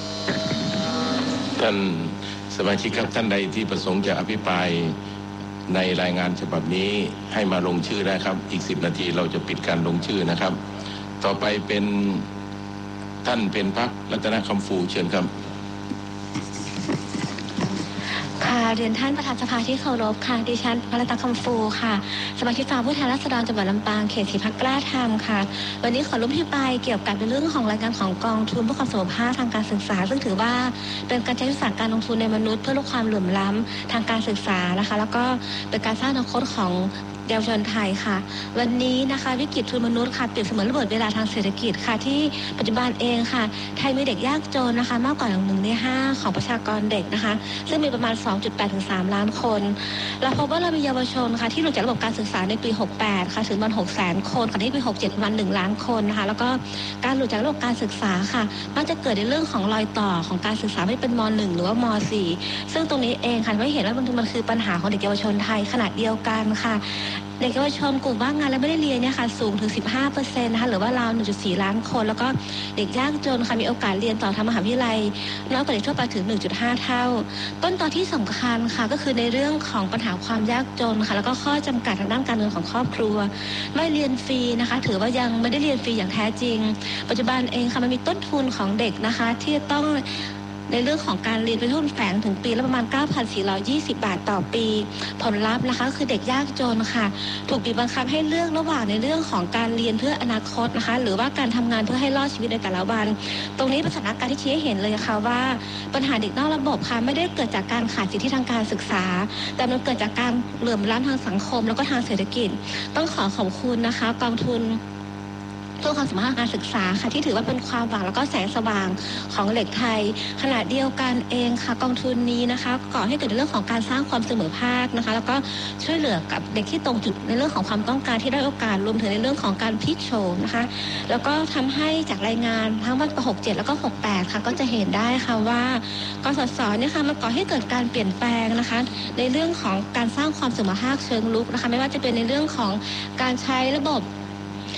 ท่านสมาชิกครับท่านใดที่ประสงค์จะอภิปรายในรายงานฉบับนี้ให้มาลงชื่อนะครับอีกสิบนาทีเราจะปิดการลงชื่อนะครับต่อไปเป็นท่านเป็นพรรครัตนคำฟูเชิญครับค่ะเรียนท่านประธานสภาที่เคารพค่ะดิฉันพรัตนคำฟูค่ะสมาชิกสภาผู้แทนราษฎรจังหวัดลำปางเขตสี่พรรคกล้าธรรมค่ะวันนี้ขอร่วมอภิปรายเกี่ยวกับในเรื่องของรายการของกองทุนเพื่อความเสมอภาคทางการศึกษาซึ่งถือว่าเป็นการใช้ยุทธศาสตร์การลงทุนในมนุษย์เพื่อลดความเหลื่อมล้ำทางการศึกษานะคะแล้วก็เป็นการสร้างอนาคตของเยาวชนไทยค่ะวันนี้นะคะวิกฤตทุนมนุษย์ค่ะเปรียบเสมือนระเบิดเวลาทางเศรษฐกิจค่ะที่ปัจจุบันเองค่ะไทยมีเด็กยากจนนะคะมากกว่าหนึ่งในห้าของประชากรเด็กนะคะซึ่งมีประมาณ สองจุดแปด ถึง สาม ล้านคนเราพบว่าเรามีเยาวชนค่ะที่หลุดจากระบบการศึกษาในปีหกสิบแปดค่ะถึงประมาณ หกแสน คนค่ะที่ปีหกสิบเจ็ดประมาณหนึ่งล้านคนนะคะแล้วก็การหลุดจากระบบการศึกษาค่ะมักจะเกิดในเรื่องของรอยต่อของการศึกษาไม่เป็นม.หนึ่ง หรือว่าม.สี่ ซึ่งตรงนี้เองค่ะไม่เห็นว่ามันมันคือปัญหาของเด็กเยาวชนไทยขนาดเดียวกันค่ะเด็กเยาวชนกลุ่มว่างงานและไม่ได้เรียนเนี่ยค่ะสูงถึง สิบห้าเปอร์เซ็นต์ นะคะหรือว่าราว หนึ่งจุดสี่ ล้านคนแล้วก็เด็กยากจนค่ะมีโอกาสเรียนต่อทางมหาวิทยาลัยน้อยกว่าเด็กทั่วไปถึง หนึ่งจุดห้า เท่าต้นตอที่สำคัญค่ะก็คือในเรื่องของปัญหาความยากจนค่ะแล้วก็ข้อจำกัดทางด้านการเงินของครอบครัวไม่เรียนฟรีนะคะถือว่ายังไม่ได้เรียนฟรีอย่างแท้จริงปัจจุบันเองค่ะมันมีต้นทุนของเด็กนะคะที่ต้องในเรื่องของการเรียนเป็นทุนแฝงถึงปีละประมาณ เก้าพันสี่ร้อยยี่สิบ บาทต่อปีผลลัพธ์นะคะคือเด็กยากจนค่ะถูกบีบบังคับให้เลือกระหว่างในเรื่องของการเรียนเพื่ออนาคตนะคะหรือว่าการทำงานเพื่อให้รอดชีวิตในแต่ละวันตรงนี้เป็นสถานการณ์ที่ชี้ให้เห็นเลยค่ะว่าปัญหาเด็กนอกระบบค่ะไม่ได้เกิดจากการขาดสิทธิทางการศึกษาแต่มันเกิดจากการเหลื่อมล้ำทางสังคมแล้วก็ทางเศรษฐกิจต้องขอขอบคุณนะคะกองทุนเพื่อความสามารถการศึกษาค่ะที่ถือว่าเป็นความหวังแล้วก็แสงสว่างของเด็กไทยขณะเดียวกันเองค่ะกองทุนนี้นะคะก่อให้เกิดในเรื่องของการสร้างความเสมอภาคนะคะแล้วก็ช่วยเหลือกับเด็กที่ตรงจุดในเรื่องของความต้องการที่ได้โอกาสรวมถึงในเรื่องของการพลิกโฉมนะคะแล้วก็ทำให้จากรายงานทั้งวันหกเจ็ดแล้วก็หกแปดค่ะก็จะเห็นได้ค่ะว่ากสศเนี่ยค่ะมันก่อให้เกิดการเปลี่ยนแปลงนะคะในเรื่องของการสร้างความเสมอภาคเชิงลุกนะคะไม่ว่าจะเป็นในเรื่องของการใช้ระบบ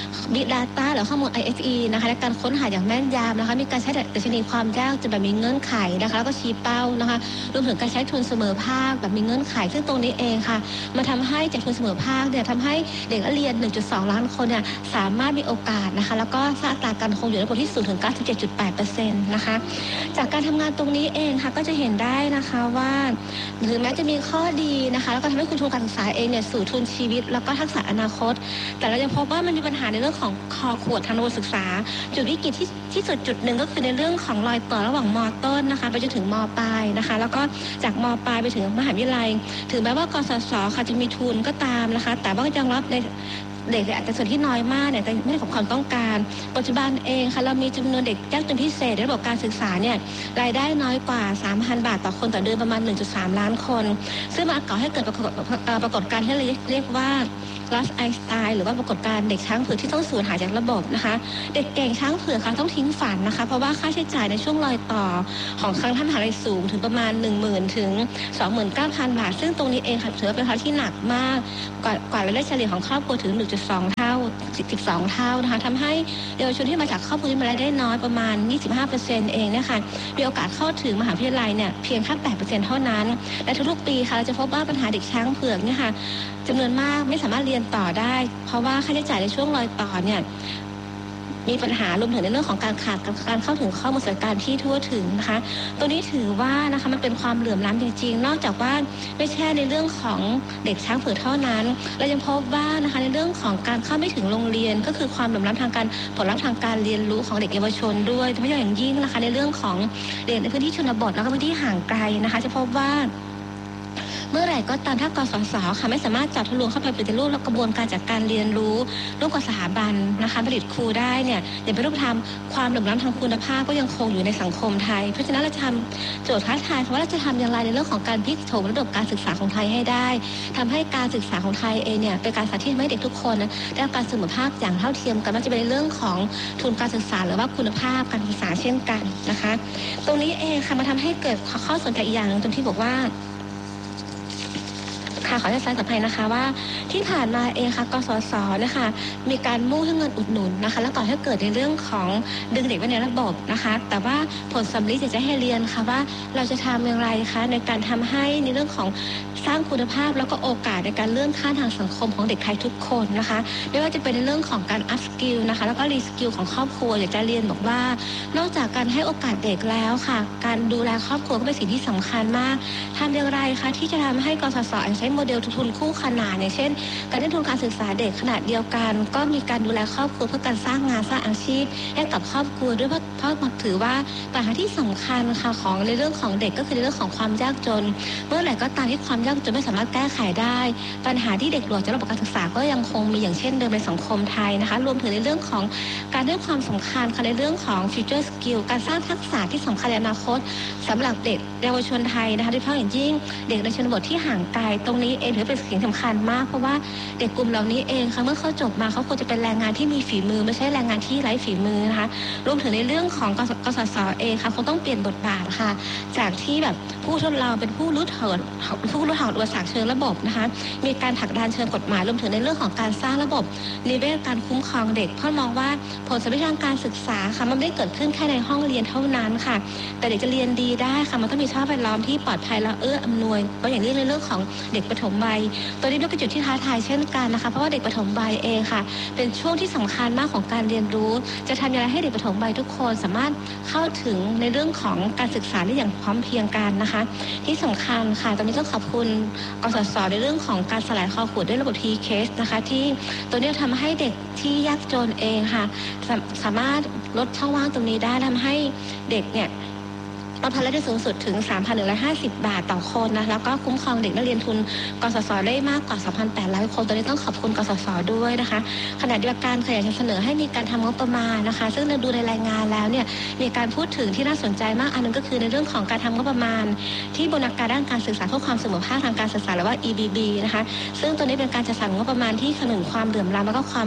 Big Data หรือข้อมูล ไอ เอส อี นะคะและการค้นหาอย่างแม่นยำนะคะมีการใช้ดัชนีความยากจนแบบมีเงื่อนไขนะคะแล้วก็ชี้เป้านะคะรวมถึงการใช้ทุนเสมอภาคแบบมีเงื่อนไขซึ่งตรงนี้เองค่ะมาทำให้จากทุนเสมอภาคเนี่ยทำให้เด็กนักเรียน หนึ่งจุดสอง ล้านคนเนี่ยสามารถมีโอกาสนะคะแล้วก็สร้างอัตราการคงอยู่ในระบบที่สูงถึง เก้าสิบเจ็ดจุดแปดเปอร์เซ็นต์ นะคะจากการทำงานตรงนี้เองค่ะก็จะเห็นได้นะคะว่าถึงแม้จะมีข้อดีนะคะแล้วก็ทำให้คุณทุนการศึกษาเองเนี่ยสู่ทุนชีวิตแล้วก็ทักษะอนาคตแต่เรายังพบว่ามันมีปัญหาในเรื่องของคอขวดทางระบบศึกษาจุดวิกฤตที่ที่สุดจุดหนึ่งก็คือในเรื่องของรอยต่อระหว่างม.ต้นนะคะไปจนถึงม.ปลายนะคะแล้วก็จากม.ปลายไปถึงมหาวิทยาลัยถึงแม้ว่ากสศค่ะจะมีทุนก็ตามนะคะแต่ว่ายังรับในเด็กอาจจะส่วนที่น้อยมากเนี่ยแต่ไม่ได้กับความต้องการปัจจุบันเองค่ะเรามีจำนวนเด็กยากจนพิเศษในระบบการศึกษาเนี่ยรายได้น้อยกว่า สามพัน บาทต่อคนต่อเดือนประมาณ หนึ่งจุดสาม ล้านคนซึ่งมันก่อให้เกิดปรากฏปรากฏการณ์ที่เรียกว่าLost Einstein หรือว่าปรากฏการณ์เด็กช้างเผือกที่ต้องสูญหายจากระบบนะคะเด็กเก่งช้างเผือกค่ะต้องทิ้งฝันนะคะเพราะว่าค่าใช้จ่ายในช่วงรอยต่อของครั้งท่านมหาลัยสูงถึงประมาณ หนึ่งหมื่น ถึง สองหมื่นเก้าพัน บาทซึ่งตรงนี้เองค่ะถือว่าเป็นภาระที่หนักมากกว่ากว่ารายได้เฉลี่ยของครอบครัวถึง หนึ่งจุดสอง เท่าสิบสองเท่านะคะทำให้เยาวชนที่มาจากครอบครัวที่มีรายได้น้อยประมาณ ยี่สิบห้าเปอร์เซ็นต์ เองเนี่ยค่ะมีโอกาสเข้าถึงมหาวิทยาลัยเนี่ยเพียงแค่ แปดเปอร์เซ็นต์ เท่านั้นและทุกๆปีค่ะเราจะพบว่าปัญหาเด็กช้างเผือกเนี่ยค่ะจำนวนมากไม่สามารถเรียนต่อได้เพราะว่าค่าใช้จ่ายในช่วงรอยต่อเนี่ยมีปัญหารวมถึงในเรื่องของการขาดการเข้าถึงข้อมูลสถานการณ์ที่ทั่วถึงนะคะตัวนี้ถือว่านะคะมันเป็นความเหลื่อมล้ำจริงๆนอกจากว่าไม่ใช่ในเรื่องของเด็กช้างเผือกเท่านั้นเรายังพบว่านะคะในเรื่องของการเข้าไม่ถึงโรงเรียนก็คือความเหลื่อมล้ำทางการผลลัพธ์ทางการเรียนรู้ของเด็กเยาวชนด้วยโดยเฉพาะอย่างยิ่งนะคะในเรื่องของเด็กในพื้นที่ชนบทแล้วก็พื้นที่ห่างไกลนะคะจะพบว่าเมื่อไหร่ก็ตามถ้ากสศค่ะไม่สามารถจัดทะลวงเข้าไปปฏิรูปและกระบวนการจัดการเรียนรู้ร่วมกับสถาบันนะคะผลิตครูได้เนี่ยอย่างเป็นรูปธรรมความเหลื่อมล้ำทางคุณภาพก็ยังคงอยู่ในสังคมไทยเพราะฉะนั้นเราจะทำโจทย์ท้าทายว่าเราจะทำอย่างไรในเรื่องของการพลิกโฉมระบบการศึกษาของไทยให้ได้ทำให้การศึกษาของไทยเองเนี่ยเป็นการสาธิตให้เด็กทุกคนได้รับการเสมอภาคอย่างเท่าเทียมกันไม่ว่าจะเป็นในเรื่องของทุนการศึกษาหรือว่าคุณภาพการศึกษาเช่นกันนะคะตรงนี้เองค่ะมาทำให้เกิดข้อสนใจอีกอย่างตรงที่บอกว่าค่ะขอจะสารสัมพันธ์นะคะว่าที่ผ่านมาเองค่ะกสศนะคะมีการมุ่งให้เงินอุดหนุนนะคะแล้วก่อให้เกิดในเรื่องของดึงเด็กไว้ในระบบนะคะแต่ว่าผลสำลิดจะให้เรียนค่ะว่าเราจะทำอย่างไรคะในการทำให้ในเรื่องของสร้างคุณภาพแล้วก็โอกาสในการเลื่อนขั้นทางสังคมของเด็กไทยทุกคนนะคะไม่ว่าจะเป็นในเรื่องของการอัพสกิลนะคะแล้วก็รีสกิลของครอบครัวอยากจะเรียนบอกว่านอกจากการให้โอกาสเด็กแล้วค่ะการดูแลครอบครัวก็เป็นสิ่งที่สำคัญมากทำอย่างไรคะที่จะทำให้กสศใช้โมเดลทุนคู่ขนานอย่างเช่นการได้ทุนการศึกษาเด็กขนาดเดียวกันก็มีการดูแลครอบครัวเพื่อการสร้างงานสร้างอาชีพให้กับครอบครัวด้วยเพราะเพราะถือว่าปัญหาที่สำคัญค่ะของในเรื่องของเด็กก็คือในเรื่องของความยากจนเมื่อไหร่ก็ตามที่ความยากจนไม่สามารถแก้ไขได้ปัญหาที่เด็กหลุดจากระบบการศึกษาก็ยังคงมีอย่างเช่นเดิมในสังคมไทยนะคะรวมถึงในเรื่องของการให้ความสำคัญค่ะในเรื่องของ future skill การสร้างทักษะที่สำคัญในอนาคตสำหรับเด็กเยาวชนไทยนะคะโดยเฉพาะอย่างยิ่งเด็กในชนบทที่ห่างไกลตรงนี้เองถือเป็นสิ่งสำคัญมากเพราะว่าเด็กกลุ่มเหล่านี้เองค่ะเมื่อเขาจบมาเขาควรจะเป็นแรงงานที่มีฝีมือไม่ใช่แรงงานที่ไร้ฝีมือนะคะรวมถึงในเรื่องของกสศเองค่ะคงต้องเปลี่ยนบทบาทค่ะจากที่แบบผู้ทดลองเป็นผู้รู้ถอดผู้รู้ถอดอุปสรรคเชิงระบบนะคะมีการผลักดันเชิงกฎหมายรวมถึงในเรื่องของการสร้างระบบนิเวศการคุ้มครองเด็กเพราะมองว่าผลสำลิดทางการศึกษาค่ะมันไม่ได้เกิดขึ้นแค่ในห้องเรียนเท่านั้นค่ะแต่เด็กจะเรียนดีได้ค่ะมันต้องมีสภาพแวดล้อมที่ปลอดภัยและเอื้ออำนวยเพราะอย่างนี้ในเรื่องของเด็กปฐมวัยตัวนี้เป็นจุดที่ท้าทายเช่นกันนะคะเพราะว่าเด็กปฐมวัยเองค่ะเป็นช่วงที่สำคัญมากของการเรียนรู้จะทำอย่างไรให้เด็กปฐมวัยทุกคนสามารถเข้าถึงในเรื่องของการศึกษาได้อย่างพร้อมเพรียงกันนะคะที่สำคัญค่ะตอนนี้ต้องขอบคุณกสศในเรื่องของการสลายคอขวดด้วยระบบ ที เค เอส นะคะที่ตัวนี้ทำให้เด็กที่ยากจนเองค่ะสามารถลดช่องว่างตรงนี้ได้ทำให้เด็กเนี่ยรับภาระได้สูงสุดถึง สามพันหนึ่งร้อยห้าสิบ บาทต่อคนนะแล้วก็คุ้มครองเด็กนักเรียนทุนกสศได้มากกว่า สองพันแปดร้อย คนตัวนี้ต้องขอบคุณกสศด้วยนะคะขณะเดียวกันขยายเสนอให้มีการทำงบประมาณนะคะซึ่งเราดูในรายงานแล้วเนี่ยมีการพูดถึงที่น่าสนใจมากอันนึงก็คือในเรื่องของการทำงบประมาณที่บูรณาการด้านการศึกษาเพื่อความเสมอภาคทางการศึกษาหรือว่า อี บี บี นะคะซึ่งตัวนี้เป็นการจัดสรรงบประมาณที่คำนึงความเหลื่อมล้ำและก็ความแตกต่าง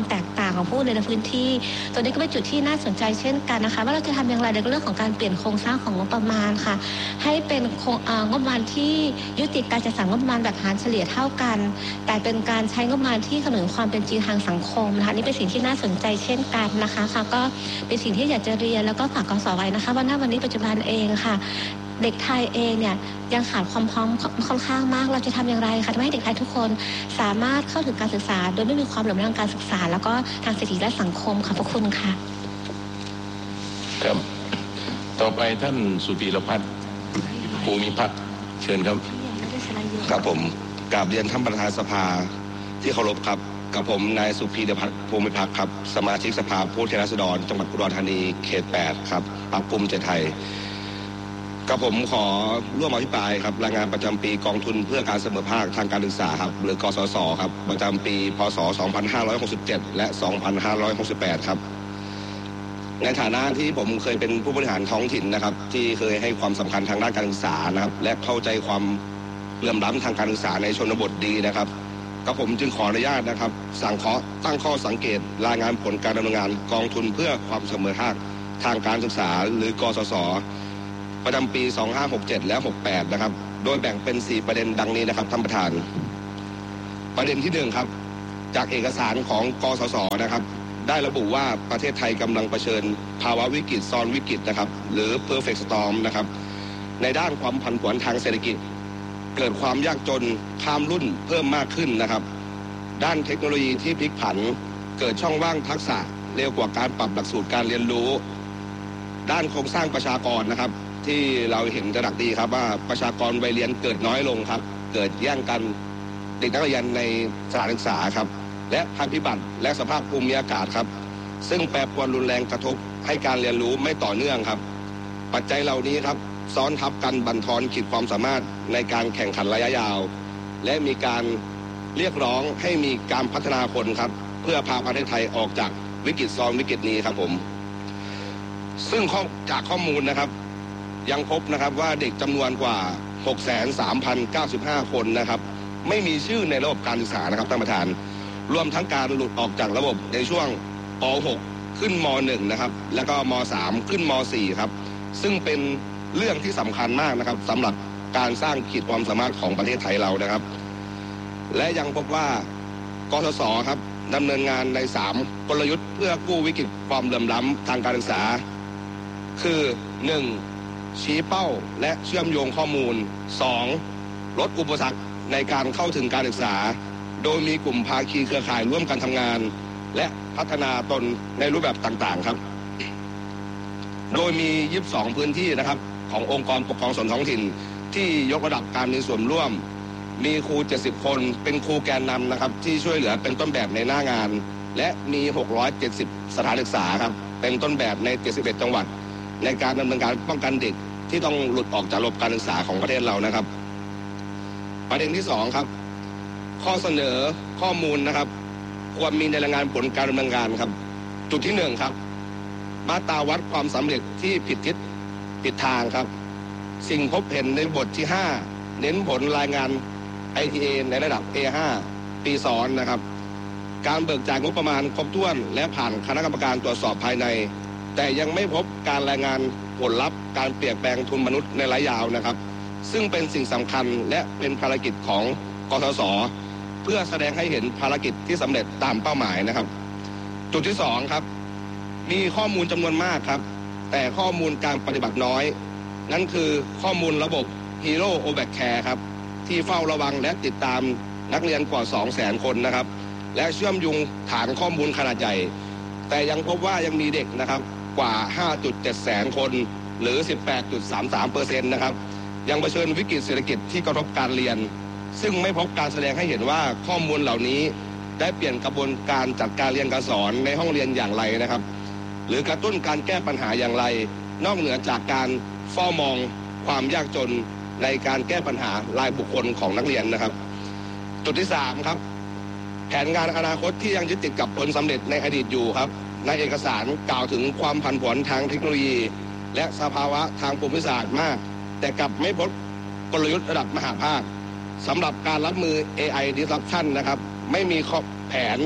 างๆของผู้เรียนในพื้นที่ตัวนี้ก็เป็นจุดที่น่าสนใจเช่นกันนะคะว่าเราจะทำอย่างไรในเรื่องของการเปลี่ยนโครงสร้างของงบประมาณค่ะให้เป็นงบประมาณที่ยุติการจัดสรรงบประมาณแบบหารเฉลี่ยเท่ากันแต่เป็นการใช้งบประมาณที่คำนึงความเป็นจริงทางสังคมนะคะนี่เป็นสิ่งที่น่าสนใจเช่นกันนะคะค่ะก็เป็นสิ่งที่อยากจะเรียนแล้วก็ฝากกสไว้นะคะว่าณวันนี้ปัจจุบันเองค่ะเด็กไทยเองเนี่ยยังขาดความพร้อมค่อนข้างมากเราจะทำอย่างไรคะทำให้เด็กไทยทุกคนสามารถเข้าถึงการศึกษาโดยไม่มีความเหลื่อมล้ำทางการศึกษาแล้วก็ทางเศรษฐกิจและสังคมขอบพระคุณค่ะครับต่อไปท่านสุธีรพัฒน์ภูมิพัฒน์เชิญครับครับผมกราบเรียนท่านประธานสภาที่เคารพครับกับผมนายสุพีรพัฒน์ภูมิพัฒน์ครับสมาชิกสภาผู้แทนราษฎรจังหวัดอุดรธานีเขตแปดครับพรรคภูมิใจไทยกับผมขอร่วมอภิปรายครับรายงานประจำปีกองทุนเพื่อการเสมอภาคทางการศึกษาครับหรือกสศครับประจำปีพ.ศ. สองพันห้าร้อยหกสิบเจ็ดและสองพันห้าร้อยหกสิบแปดครับในฐานะที่ผมเคยเป็นผู้บริหารท้องถิ่นนะครับที่เคยให้ความสำคัญทางด้านการศึกษานะครับและเข้าใจความเหลื่อมล้ำทางการศึกษาในชนบทดีนะครับกับผมจึงขออนุญาตนะครับสั่งขอตั้งข้อสังเกตรายงานผลการดำเนินงานกองทุนเพื่อความเสมอภาคทางการศึกษาหรือกสศประจำปีสองพันห้าร้อยหกสิบเจ็ดและหกสิบแปดนะครับโดยแบ่งเป็นสี่ประเด็นดังนี้นะครับท่านประธานประเด็นที่หนึ่งครับจากเอกสารของกสศนะครับได้ระบุว่าประเทศไทยกำลังเผชิญภาวะวิกฤตซ้อนวิกฤตนะครับหรือ perfect storm นะครับในด้านความผันผวนทางเศรษฐกิจเกิดความยากจนข้ามรุ่นเพิ่มมากขึ้นนะครับด้านเทคโนโลยีที่พลิกผันเกิดช่องว่างทักษะเร็วกว่าการปรับหลักสูตรการเรียนรู้ด้านโครงสร้างประชากรนะครับที่เราเห็นจะดักดีครับว่าประชากรวัยเรียนเกิดน้อยลงครับเกิดแย่งกันเด็กนักเรียนในสถานศึกษาครับและภัยพิบัติและสภาพภูมิอากาศครับซึ่งแปรปรวนรุนแรงกระทบให้การเรียนรู้ไม่ต่อเนื่องครับปัจจัยเหล่านี้ครับซ้อนทับกันบั่นทอนขีดความสามารถในการแข่งขันระยะยาวและมีการเรียกร้องให้มีการพัฒนาคนครับเพื่อพาประเทศไทยออกจากวิกฤตซ้อนวิกฤตนี้ครับผมซึ่งจากข้อมูลนะครับยังพบนะครับว่าเด็กจำนวนกว่า หกแสนสามพันเก้าสิบห้า คนนะครับไม่มีชื่อในระบบการศึกษานะครับท่านประธานรวมทั้งการหลุดออกจากระบบในช่วงป.หก ขึ้นม.หนึ่ง นะครับแล้วก็ม.สาม ขึ้นม.สี่ ครับซึ่งเป็นเรื่องที่สำคัญมากนะครับสำหรับการสร้างขีดความสามารถของประเทศไทยเรานะครับและยังพบว่ากสศครับดำเนินงานในสามกลยุทธ์เพื่อกู้วิกฤตความเหลื่อมล้ำทางการศึกษาคือหนึ่งชี้เป้าและเชื่อมโยงข้อมูลสองลดอุปสรรคในการเข้าถึงการศึกษาโดยมีกลุ่มภาคีเครือข่ายร่วมกันทำงานและพัฒนาตนในรูปแบบต่างๆครับโดยมียี่สิบสองพื้นที่นะครับขององค์กรปกครองส่วนท้องถิ่นที่ยกระดับการมีส่วนร่วมมีครูเจ็ดสิบคนเป็นครูแกนนำนะครับที่ช่วยเหลือเป็นต้นแบบในหน้างานและมีหกร้อยเจ็ดสิบสถานศึกษาครับเป็นต้นแบบในเจ็ดสิบเอ็ดจังหวัดในการดำเนินการป้องกันเด็กที่ต้องหลุดออกจากระบบการศึกษาของประเทศเรานะครับประเด็นที่สองครับข้อเสนอข้อมูลนะครับควรมีในรายงานผลการดำเนินงานครับจุดที่หนึ่งครับมาตราวัดความสำเร็จที่ผิดทิศผิดทางครับสิ่งพบเห็นในบทที่ห้าเน้นผลรายงาน ไอ ที เอ ในระดับ เอ ห้า ปีซ้อนนะครับการเบิกจ่ายงบประมาณครบถ้วนและผ่านคณะกรรมการตรวจสอบภายในแต่ยังไม่พบการรายงานผลลัพธ์การเปลี่ยนแปลงทุนมนุษย์ในระยะยาวนะครับซึ่งเป็นสิ่งสำคัญและเป็นภารกิจของกสศเพื่อแสดงให้เห็นภารกิจที่สำเร็จตามเป้าหมายนะครับจุดที่สองครับมีข้อมูลจำนวนมากครับแต่ข้อมูลการปฏิบัติน้อยนั่นคือข้อมูลระบบ Heroโอ แบค Care ครับที่เฝ้าระวังและติดตามนักเรียนกว่า สองแสน คนนะครับและเชื่อมโยงฐานข้อมูลขนาดใหญ่แต่ยังพบว่ายังมีเด็กนะครับกว่า ห้าจุดเจ็ด แสนคนหรือ สิบแปดจุดสามสามเปอร์เซ็นต์ นะครับยังเผชิญวิกฤตเศรษฐกิจที่กระทบการเรียนซึ่งไม่พบการแสดงให้เห็นว่าข้อมูลเหล่านี้ได้เปลี่ยนกระบวนการจัดการเรียนการสอนในห้องเรียนอย่างไรนะครับหรือกระตุ้นการแก้ปัญหาอย่างไรนอกเหนือจากการเฝ้ามองความยากจนในการแก้ปัญหารายบุคคลของนักเรียนนะครับจุดที่สามครับแผนงานอนาคตที่ยังยึดติดกับผลสำเร็จในอดีตอยู่ครับในเอกสารกล่าวถึงความผันผวนทางเทคโนโลยีและสภาวะทางภูมิศาสตร์มากแต่กลับไม่พบกลยุทธ์ระดับมหาภาคสำหรับการรับมือ เอ ไอ disruption นะครับไม่มีแผน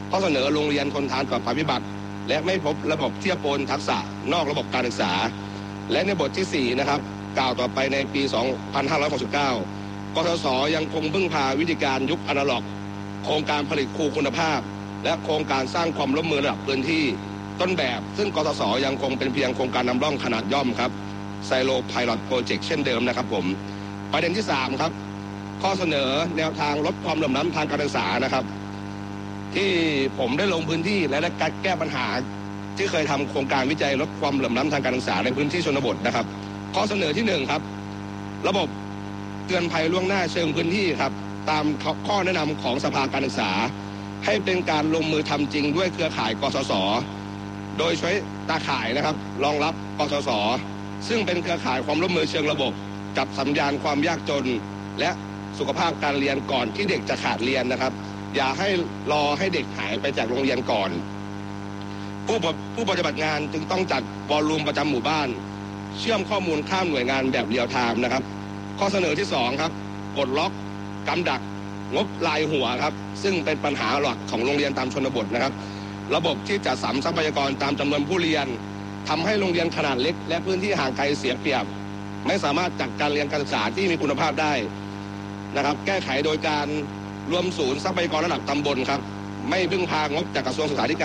ข้อเสนอโรงเรียนทนทานต่อภัยพิบัติและไม่พบระบบเทียบปนทักษะนอกระบบการศึกษาและในบทที่สี่นะครับกล่าวต่อไปในปีสองพันห้าร้อยหกสิบเก้ากสศยังคงพึ่งพาวิธีการยุคอนาล็อกโครงการผลิตครูคุณภาพและโครงการสร้างความร่วมมือระดับพื้นที่ต้นแบบซึ่งกสศยังคงเป็นเพียงโครงการนำร่องขนาดย่อมครับไซโลไพลอตโปรเจกต์เช่นเดิมนะครับผมประเด็นที่สามครับข้อเสนอแนวทางลดความเหลื่อมล้ำทางการศึกษานะครับที่ผมได้ลงพื้นที่และได้แก้ปัญหาที่เคยทำโครงการวิจัยลดความเหลื่อมล้ำทางการศึกษาในพื้นที่ชนบทนะครับข้อเสนอที่หนึ่งครับระบบเตือนภัยล่วงหน้าเชิงพื้นที่ครับตามข้อแนะนำของสภาการศึกษาให้เป็นการลงมือทำจริงด้วยเครือข่ายกสศโดยใช้ตาข่ายนะครับรองรับกสศซึ่งเป็นเครือข่ายความร่วมมือเชิงระบบกับสัญญาณความยากจนและสุขภาพการเรียนก่อนที่เด็กจะขาดเรียนนะครับอย่าให้รอให้เด็กหายไปจากโรงเรียนก่อนผู้ผู้ปฏิบัติงานจึงต้องจัดวอลลุ่มประจำหมู่บ้านเชื่อมข้อมูลข้ามหน่วยงานแบบเรียลไทม์นะครับข้อเสนอที่สองครับปลดล็อกกำดักงบรายหัวครับซึ่งเป็นปัญหาหลักของโรงเรียนตามชนบทนะครับระบบที่จัดสรรทรัพยากรตามจำนวนผู้เรียนทำให้โรงเรียนขนาดเล็กและพื้นที่ห่างไกลเสียเปรียบไม่สามารถจัดการเรียนการศึกษาที่มีคุณภาพได้นะครับแก้ไขโดยการรวมศูนย์ทรัพยากรระดับตำบลครับไม่พึ่งพางบจากกระทรวงศึกษาธิการ